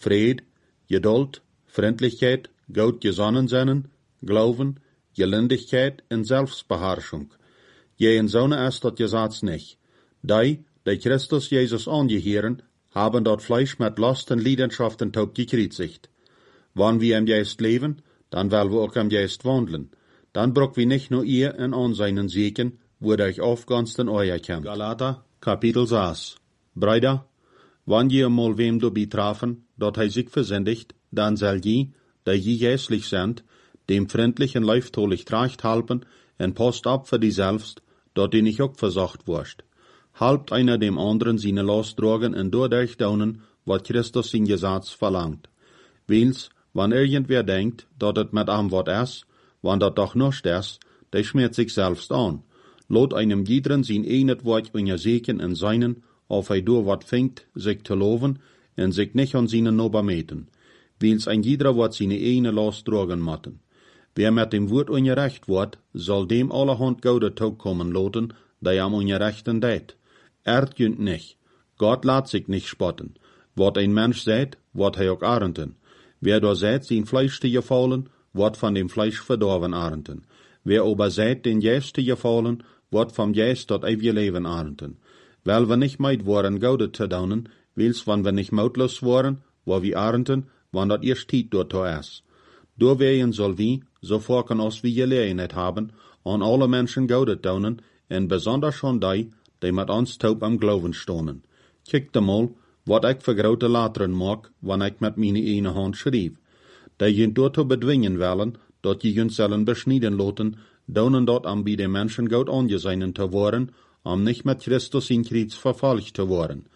Geduld, Freundlichkeit, gut Gesonnensein, Glauben, Gelindigkeit und Selbstbeherrschung. Je in Sonne ist dat Gesetz nicht. Die Christus Jesus angehören, haben dort Fleisch mit Lust und Leidenschaften taub gekreuzigt. Wann wir im Geist leben, dann wollen wir auch im Geist wandeln. Dann braucht wir nicht nur ihr in seinen Segen, wo euch aufganzt in euer kommt. Galater, Kapitel 6. Brüder, wann ihr mal wem du betrafen, dort sich versündigt, dann soll je, da je jässlich sind, dem freundlichen Leiftolich tracht halten, en post ab für die selbst, dort die nicht auch versacht wurscht. Halbt einer dem anderen seine Last tragen und dadurch daunen, wat Christus in Gesetz verlangt. Wils, wann irgendwer denkt, dat het mit am wat is, wann dat doch nicht is, der schmiert sich selbst an. Lot einem jederen sein einet Wort untersegen in seinen, auf do wat fängt, sich zu loben, en sich nicht an seinen Nobermeten. Wils ein jeder wat seine eine Last tragen matten. Wer mit dem Wort ungerecht wird, soll dem allerhand Gaude Tag kommen loten, der am Ungerechten deit. Jünd nicht. Gott lässt sich nicht spotten. Wat ein Mensch sät, wird er auch ernten. Wer da sät, sein Fleisch zu gefallen, wird von dem Fleisch verdorben ernten. Wer aber sät, den Geist zu gefallen, wird vom Geist dort ewige Leben ernten. Weil wir nicht meid waren, Gaude zu daunen, wils, wann wir nicht mautlos waren, wo wir ernten, wann dat erst Tiet dort ist. Doorwegen soll wie, so vorken als wir Gelegenheit haben, an alle Menschen Gaude daunen, en besonders schon die mit uns taub am Glauben stonen. Kijkt mal, wat ich für grote Lateren mag, wann ich mit meine eine Hand schrieb. Die jünt dort zu bedwingen wollen, dat je jünt sollen beschnieden loten, daunen dort am bei den Menschen Gott angesehen zu worden, am nicht mit Christus in Krieg verfolgt zu worden.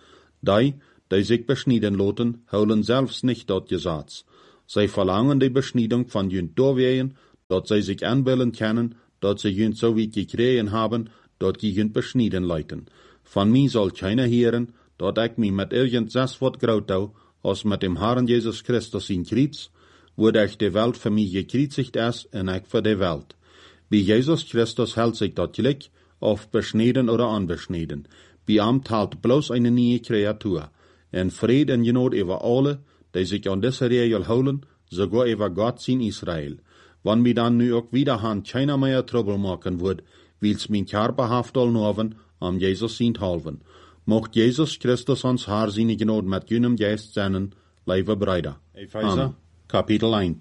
die sich beschneiden lassen, holen selbst nicht dort Gesetz. Sie verlangen die Beschneidung von jünd doorwehen, dort sie sich anbilden können, dort sie jünd so wie gekriegen haben, dort die jünd beschneiden leiten. Von mir soll keiner hören, dort ich mich mit irgendwas wat graut hau, als mit dem Herrn Jesus Christus in Kreuz, wo ich die Welt für mich gekreuzigt ist, und ich für die Welt. Bei Jesus Christus hält sich dort gleich, auf beschneiden oder unbeschneiden. Bei ihm teilt bloß eine neue Kreatur. En Fried en Genot über alle, die sich an diese Regel holen, sogar über Gott in Israel. Wann mir dann nu auch wieder keiner mehr Trouble machen wird, wills mein Körper haft all noven, am Jesus sind halven. Mocht Jesus Christus uns Herr seine Genot mit jenem Geist senden, liebe Brüder. Epheser, Kapitel 1.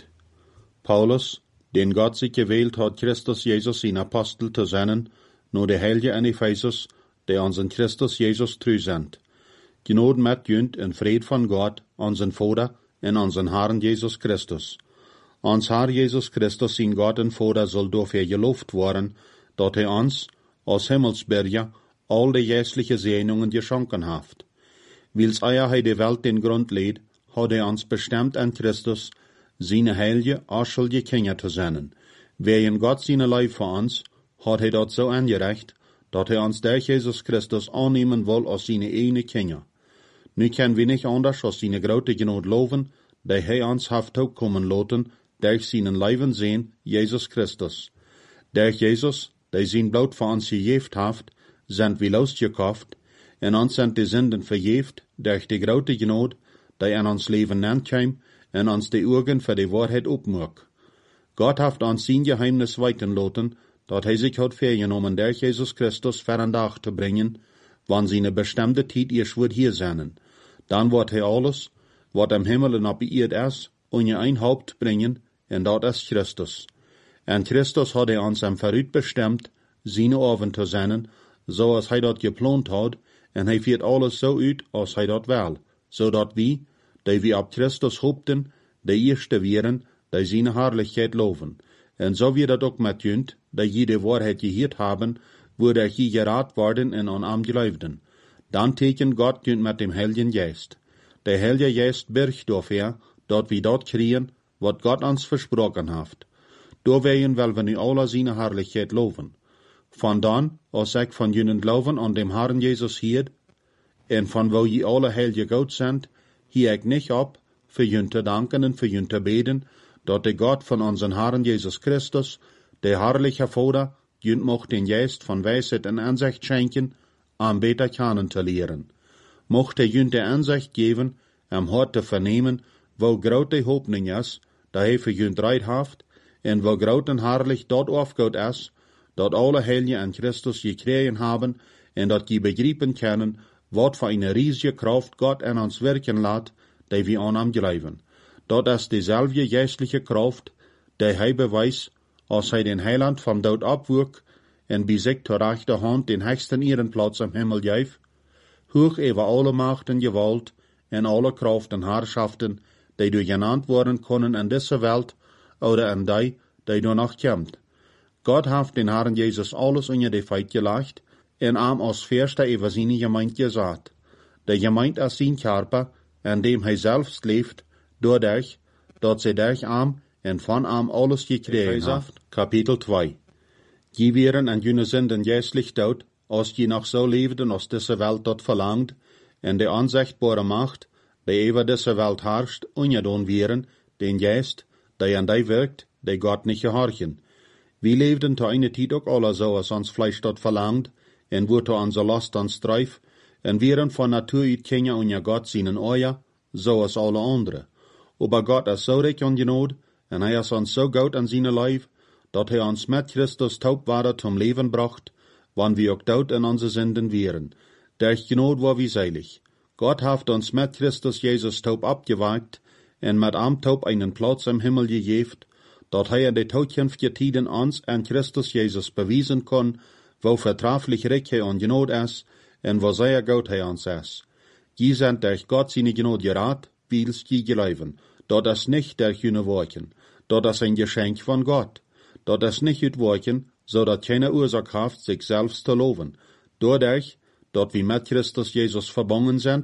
Paulus, den Gott sich gewählt hat, Christus Jesus sein Apostel zu senden, nur der Heilige in Ephesus, der unseren Christus Jesus treu sind. Genot mit jünd en Fried von Gott, unseren Vater, en unseren Herrn Jesus Christus. Ons Herr Jesus Christus, sein Gott en Vater, soll dafür gelobt worden, dat uns, als Himmelsbürger, all die geistliche Segnungen geschenken haft. Wils er die Welt den Grund lädt, hat uns bestimmt an Christus, seine heilige, arschelge Kinder zu senden. Wegen Gott seine Leib für uns, hat dort so angerecht, dat uns durch Jesus Christus annehmen will als seine eigene Kinder. Nu können wir nicht anders als seine grote Genot loven, die uns haft kommen lassen, durch seinen Leiben sehen, Jesus Christus. Durch Jesus, die sein Blut für uns gejeft haft, sind wir losgekauft, en uns sind die Sünden verjeft, durch die grote Genot, die in uns Leben nennt heim, en uns die Augen für die Wahrheit opmuk. Gott haft uns sein Geheimnis weiten lassen, dat sich hat vergenommen, durch Jesus Christus für einen Tag zu bringen, wann seine bestimmte Zeit erst wird hier sein. Dann wird alles, was im Himmel und auf der Erde ist, unter ein Haupt bringen, und dat ist Christus. Und Christus hat uns am Verrüt bestimmt, seine Oven zu senden, so als dort geplant hat, und führt alles so uit, als dort will, so dat wir, die wir ab Christus hoopten, die Erste wären, die seine Herrlichkeit loven. Und so wird das auch mit jünd, die jede Wahrheit gehört haben, würde je gerat worden und an am gläubten. Dann teken Gott jünd mit dem Heiligen Geist. Der Heilige Geist birgt dafür, dat wir dort kriegen, was Gott uns versprochen hat. Doorwegen will wir nu alle seine Herrlichkeit loven. Von dann, als ich von jenen Glauben an dem Herrn Jesus hielt, und von wo je alle heilige Gott sind, hier ich nicht ab, für jün zu danken und für jün zu beten, dat der Gott von unseren Herrn Jesus Christus, der herrliche Vater, jün mocht den Geist von Weisheit und Ansicht schenken, am beter kennen zu lehren. Mocht er jün der Ansicht geben, am Hort zu vernehmen, wo groot die Hoffnung ist, da für jün Reit haft, und wo groot und herrlich dort aufgeht ist, dat alle Heilige an Christus gekriegen haben, und dat die begreifen können, wat für eine riesige Kraft Gott an uns wirken lässt, die wir an ihm glauben. Dat ist dieselbe geistliche Kraft, die beweist, als den Heiland vom Tod abwog, und bei sich zur rechten Hand den höchsten Ehrenplatz am Himmel gab, hoch über alle Macht und Gewalt, und alle Kraft und Herrschaften, die durch genannt worden können in dieser Welt, oder in die danach kommt. Gott hat den Herrn Jesus alles unter die Feit gelegt, und ihm als Fürster über seine Gemeinde gesagt. Der Gemeinde ist sein Körper, in dem selbst lebt, dadurch, dass sie durch ihm und von ihm alles gekriegt hat. Kapitel 2. Die wären an jene Sünden geistlich tot, als die noch so lebten, als diese Welt dort verlangt, und die unsichtbare Macht, die über diese Welt herrscht, ungedoen wären, den Geist, der an die wirkt, die Gott nicht gehorchen. Wir lebten zu einer Zeit auch alle so, als uns Fleisch dort verlangt, und wurde unser Last uns treif, und wären von Natur uit Kinder unter Gott seinen Euer, so als alle andere. Aber Gott ist so reich und Genot, und ist uns so gut an seine Leib, dat uns mit Christus taub war zum Leben bracht, wann wir auch tot in unsere Sünden wären. Durch Genot war wir seilig. Gott hat uns mit Christus Jesus taub abgewagt, und mit ihm taub einen Platz im Himmel gegeben, dat in die todkünftigen Tiden uns an Christus Jesus bewiesen kann, wo vertraglich reich und Genot ist, und wo sehr gut uns ist. Die sind durch Gott seine Genot gerat, wils die glauben. Dat ist nicht durch jene Worten. Dat ist ein Geschenk von Gott. Dat ist nicht uit Worten, so dat keine Ursache hat, sich selbst zu loben. Dadurch, dat wir mit Christus Jesus verbunden sind,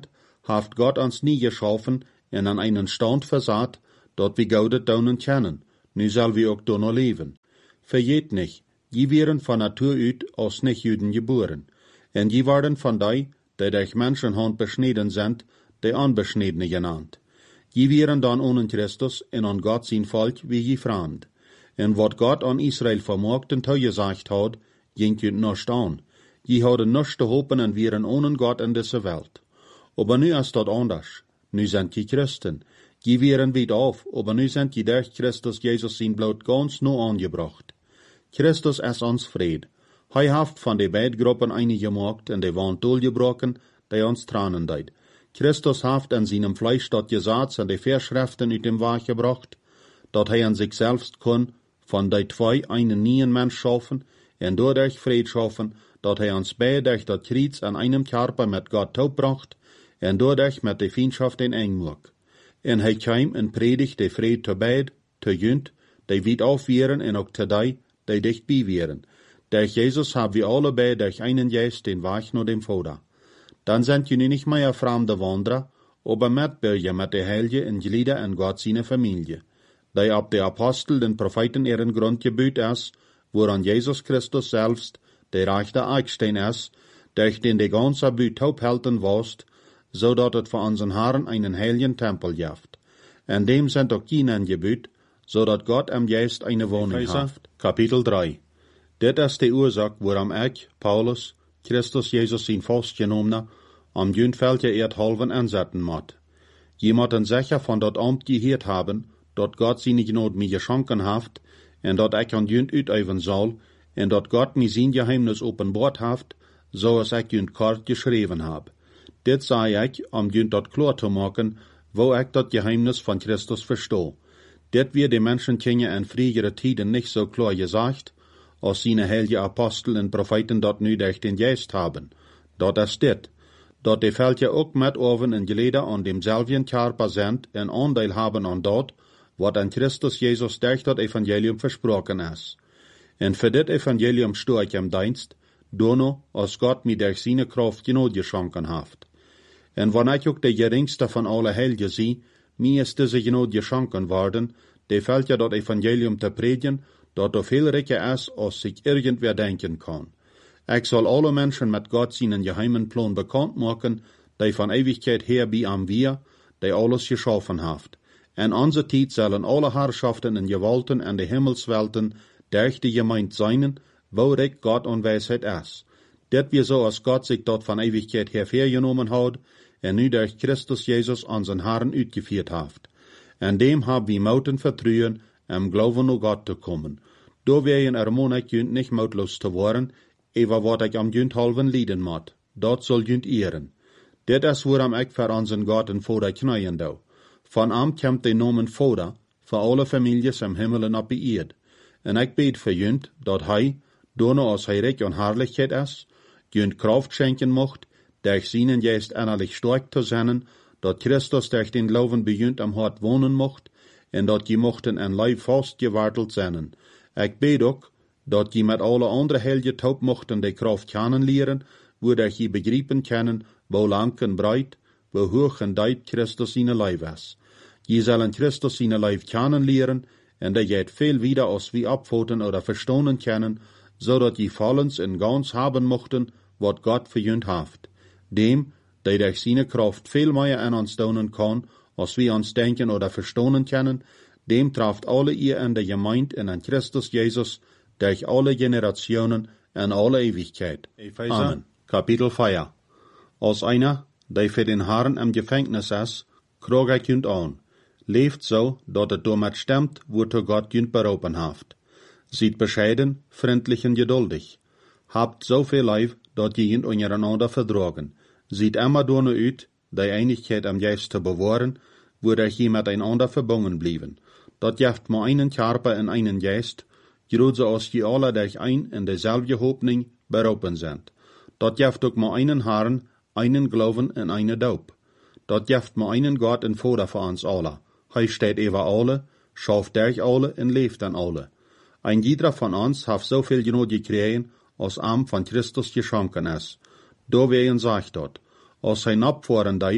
haft Gott ons nie geschaffen en an einen Stand versaat, dort wie Gaudet daunen kennen, nu zal wie ook donno leven. Vergeet nicht, je wären von Natur uit als nicht-Juden geboren, en je waren van die durch Menschenhand beschneden sind, die Anbeschnedene genannt. Je wären dan ohne Christus en an Gott sein Volk wie je fremd. En wat Gott an Israel vermocht en toegesagt had, ging je nicht an. Je hadden nichts te hopen en wären ohne Gott in deze Welt. Aber nu ist dat anders. Nu sind je Christen. Je wären weit auf, aber nu sind je durch Christus Jesus sein Blut ganz no angebracht. Christus ist ons Fried. Hij haft van de beide Gruppen eine gemacht en de waren doorgebroken, die ons tranen deed. Christus haft in seinem Fleisch dat Gesetz en de Verschriften uit dem Weg gebracht, dat hij an sich selbst kon van de twee einen neuen Mensch schaffen en dadurch Fried schaffen, dat hij ons beide durch dat Kreuz an einem Körper mit Gott taubbracht en dadurch mit de Feindschaft in eng maak. En hij kwam en predigt de Fried te beide, te junt, die weit auf wären en ook te die dicht bij wären. Durch Jesus haben wir alle beide durch einen Geist den Weg nach dem Vater. Dann sind je nu nicht mehr fremde Wanderer, aber Mitbürger mit der Heilige in Glieder in Gott seine Familie, die ab der Apostel den Propheten ihren Grund gebüht ist, woran Jesus Christus selbst der rechte Eckstein ist, durch den die ganze Büt taubhalten warst, so dat es für unseren Herrn einen heiligen Tempel gibt. In dem sind auch Kienen gebüht, so dat Gott am Geist eine Wohnung hat. Kapitel 3. Dit is de oorzaak waarom ik, Paulus, Christus Jezus zijn vastgenomen, am Jüntveldje halven inzetten moet. Je moet een zeker van dat ambt geheerd hebben, dat God zijn genood mij geschonken heeft, en dat ik aan Jünt uitoefenen zal, en dat God mij zijn geheimnis openbaard heeft, zoals ik Jünt kort geschreven heb. Dit zei ik, om Jünt dat klaar te maken, wo ik dat geheimnis van Christus verstoe. Dit weer de mensen kennen in frühere tijden niet zo klaar gezegd, als seine heilige Apostel en Propheten dat nu durch den Geist haben. Dat is dit, dat de Veldje ook met oven en geleden aan demselben Körper sind en aandeel haben aan dat, wat aan Christus Jezus durch dat Evangelium versprochen is. En voor dit Evangelium stoe ik im Dienst, dono, als Gott mir durch seine Kraft genoeg geschonken heeft. En wanneer ik ook de geringste van alle Heilige zie, mir is deze genoeg geschonken worden, de Veldje dat Evangelium te predigen, dat er veel rijker is als zich irgendwer denken kan. Ik zal alle mensen met God zijn geheimen plan bekend maken, die van ewigheid her bij am wir, die alles geschaffen heeft. En onze tijd zullen alle Herrschaften en Gewalten en de Himmelswelten durch die Gemeinde zijn, wo recht Gott und Weisheit is. Dit weer zo als God zich dat van ewigheid her vergenomen had, en nu durch Christus Jezus aan zijn Herren uitgeführt heeft. En dem haben wir mouten vertrouwen, Glauben an Gott zu kommen. Da wären ermahn ich Jünt nicht mutlos zu worden, über wat ich am Jünt halven lieden moet. Dat soll Jünt ehren. Dit is waarom ich für unseren Gott en Vater knien dou. Van am kommt de Namen Vater, für alle Families im Himmel en op die Erde. En ich bete für Jünt, dat hij, doorno als hij reich und Herrlichkeit is, Jünt Kraft schenken mocht, durch seinen Geist innerlich stark zu sein, dat Christus durch den Glauben bei Jünt am Hart wohnen mocht, en dat je mochten en Leib vastgewarteld zijn. Ik bid ook, dat je met alle andere heilige taub mochten de kracht kennenleren, wodat je begrijpen kunnen, wo lang en breit, wo hoog en diep Christus zijn Leib is. Je zullen Christus zijn Leib kennenleren, en dat je het veel wieder als wie abfoten oder verstonen können, zodat je vollends en ganz haben mochten, wat God verjunt heeft. Dem, die durch seine Kraft veel meer aan ons doen kan, als wir uns denken oder verstonen können, dem trafft alle ihr in der Gemeinde in an Christus Jesus durch alle Generationen in alle Ewigkeit. Amen. Kapitel 4. Als einer, der für den Herrn im Gefängnis ist, krog ich Jünt an. Leeft so, dat het damit stemmt, wozu Gott Jünt berufen haft. Seid bescheiden, freundlich und geduldig. Habt so viel Leib, dat je Jünt untereinander verdragen. Seid immer doorne uit, die Einigkeit am Geist zu bewahren, wodurch je miteinander verbunden blieben. Dat jeft maar einen Körper en einen Geist, groot als je alle durch ein in dezelfde Hoffnung berufen sind. Dat jeft ook maar einen Herrn, einen Glauben en eine Doop. Dat jeft maar einen Gott en Vater für uns alle. Hij steht über alle, schafft durch alle en leeft an alle. Ein jeder von uns hat so viel genug gekregen, als von Christus geschenken ist. Da wegen sagt dort, als hij abfahren deed,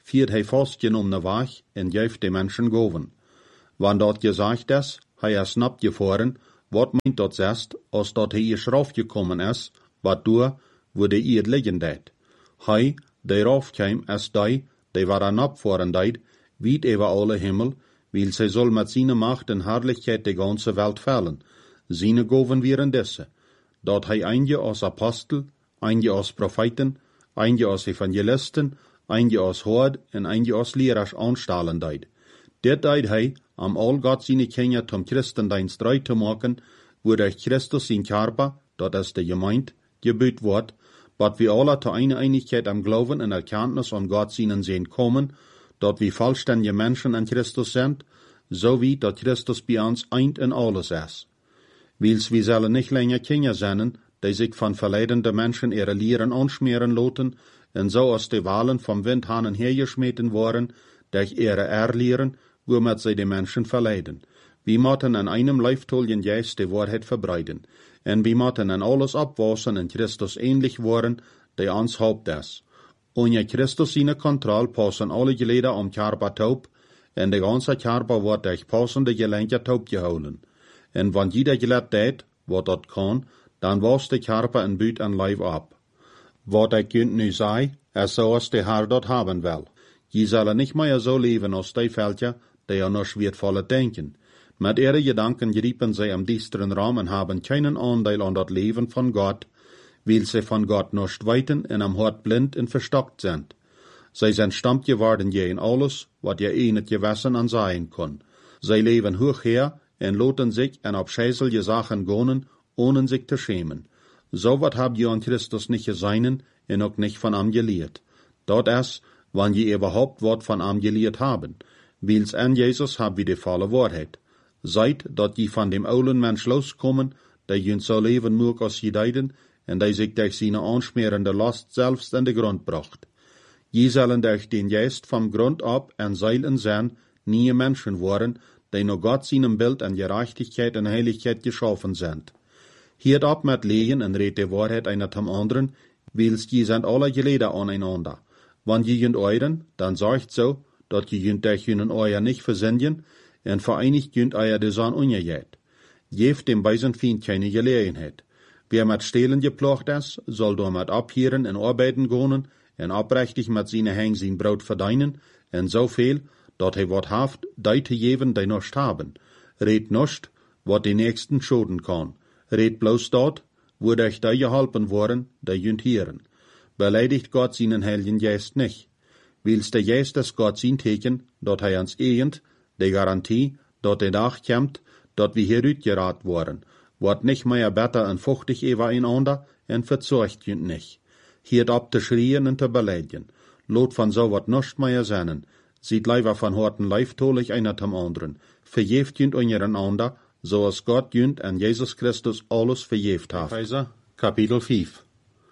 viert hij vastgenomen weg en geeft de mensen goven. Wann dat gesagt is, hij er snapt gefahren, wat meint dat zest, als dat hij is raufgekommen is, wat door, wo de ierd liggen deed. Hij, die raufkwam, is die waar aan opfahren deed, wiet over alle Himmel, weil zij soll met zijn macht en herrlichkeit de ganze Welt vallen. Seine goven wieren disse, dat hij eindje als apostel, eindje als profeten, eindje als evangelisten, eindje als hoord en eindje als leraars aanstellen deed. Dit deed hij, om al God zijn kinderen zum Christendienst rei te maken, wo durch Christus zijn Körper, dat is de gemeint, gebuut wordt, wat wir alle zu einer Einigkeit am Glauben und Erkenntnis an Gott seinen Sehen kommen, dat wir vollständige Menschen in Christus sind, so wie dat Christus bei uns eint in alles ist. Wils wir sollen nicht länger Kinder sein, die sich von verleidenden Menschen ihre Lehren anschmieren lassen, und so aus die Wahlen vom Wind hanen hergeschmeten worden, durch ihre Erlehren, womit sie die Menschen verleiden. Wir mochten an einem leiftollen Geist die Wahrheit verbreiten, und wir mochten an alles abwassen und Christus ähnlich worden, der uns Haupt ist. Ohne Christus seine Kontrolle passen alle Glieder am Körper taub, und der ganze Körper wird durch passende Gelenke taub gehouden. Und wenn jeder Glied tät, wat dat kann, dann was der Körper in Büt an Leib ab. Wat ich künt nu sei, es so als der Herr dort haben will. Je sollen nicht mehr so leben als die Völker, die ja noch schwervolle denken. Mit ihren Gedanken griepen sie am düsteren Raum und haben keinen Anteil an das Leben von Gott, weil sie von Gott nicht weiten und am Hort blind und verstockt sind. Sie sind stammt geworden je in alles, was je nicht gewissen an sein kann. Sie leben hoch her und loten sich in abscheuliche Sachen gehen, ohne sich zu schämen. So wat habt ihr an Christus nicht gesehen und auch nicht von ihm gelehrt. Dort ist, wann je überhaupt wat von ihm gelehrt haben. Weils an Jesus habt wir die volle Wahrheit. Seid, dat je von dem oulen Mensch loskommen, der jünt so leben mag als je deiden, und der sich durch seine anschmerende Last selbst in den Grund bracht. Je sollen durch den Geist vom Grund ab en Seilen sein, nie Menschen worden, die nur Gott seinem Bild an Gerechtigkeit und Heiligkeit geschaffen sind. Hiert ab mit Lehen und red die Wahrheit einer zum anderen, weils je sind alle Glieder aneinander. Wann je jünt euren, dann sagt so, dat je jünt durch jünen euer nicht versenden, en vereinigt jünt euer desan ungejet. Geeft dem weisen Feind keine Gelegenheit. Wer mit Stehlen geplocht ist, soll damit abhieren en arbeiten gehen, en oprechtig mit seine Heng sein Brot verdienen, en so viel, dat hij wat haft, die te geven, die noch haben. Red nicht, wat die Nächsten schoden kann. Red bloß dort, wo durch die geholpen worden, die jünt hieren. Beleidigt Gott seinen Heiligen Geist nicht. Weils der Geist ist Gott sein Teken, dat hij ans ehend, die Garantie, dat der Tag kommt, dat wir hier gerat worden, wordt nicht mehr besser und fuchtig übereinander en verzeugt jünt nicht. Hiert ab te schrien und te beleidigen. Lot von so wat nicht mehr seinen. Sieht leider von horten leiftolig einer zum anderen. Verjeft jünt untereinander, so als Gott jünt an Jesus Christus alles verjeft hat. Epheser, Kapitel 5.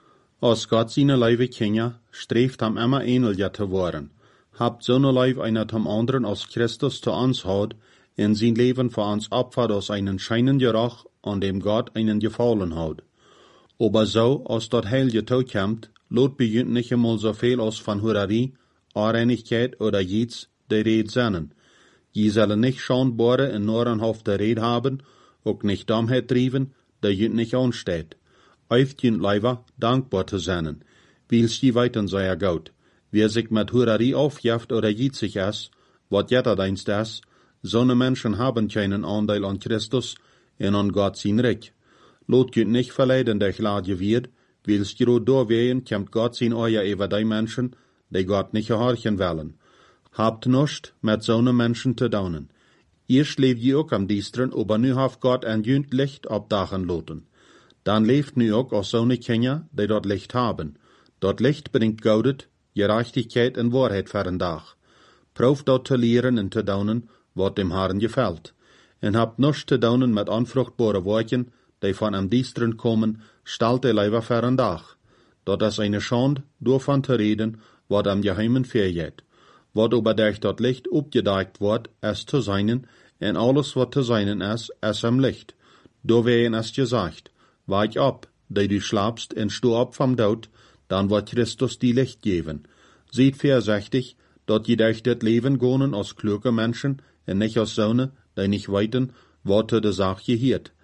Als Gott seine Leibe Kinder, streeft ham immer ähnlicher zu worden. Habt so ne Leib einer zum anderen als Christus zu uns hat, in sein Leben für uns opfert aus einen scheinen Geruch, an dem Gott einen gefallen hat. Aber so, als dort Heilige Tod kommt, lot begünt nicht einmal so viel aus von Hurerie, Unreinigkeit oder Jids, die Red sennen. Je sollen nicht schonbare und Norenhof der Red haben, auch nicht Dummheit trieben, der jünt nicht ansteht. Öft jünt leiber dankbar zu sein, weils je weiten sei gut. Wer sich mit Hurerie aufjaft oder jitzig ist, wat jetterdienst ist, so ne Menschen haben keinen Anteil an Christus und an Gott sein Recht. Lot jünt nicht verleiden durch Ladje wird, weils je durchwehen, kommt Gott sein Euer über die Menschen, die Gott nicht gehorchen wollen. Habt nicht mit so ne Menschen zu daunen. Erst lebt je auch am Diestren, aber nu haft Gott ein jünt Licht abdachen loten. Dann lebt nu auch aus so ne Kinder, die dort Licht haben. Dort Licht bringt Gaudet, Gerechtigkeit und Wahrheit für den Tag. Proft dort zu lehren und zu daunen, wat dem Herrn gefällt. En habt nichts zu daunen mit anfruchtbare Worten, die von am Diestren kommen, stellt die Leiber für den Tag. Dort ist eine Schande, davon zu reden, wat am Geheimen vergeht. Wat aber durch dort Licht abgedeckt wird, ist zu seinen, en alles wat zu seinen ist am Licht. Da werden es gesagt, weich ab, die du schlafst und steh ab vom Tod, dann wird Christus die Licht geben. Seht vorsichtig, dat je durch dit leven gonen als kluge Menschen en nicht als zonen, die nicht weten, wat de Sache heet.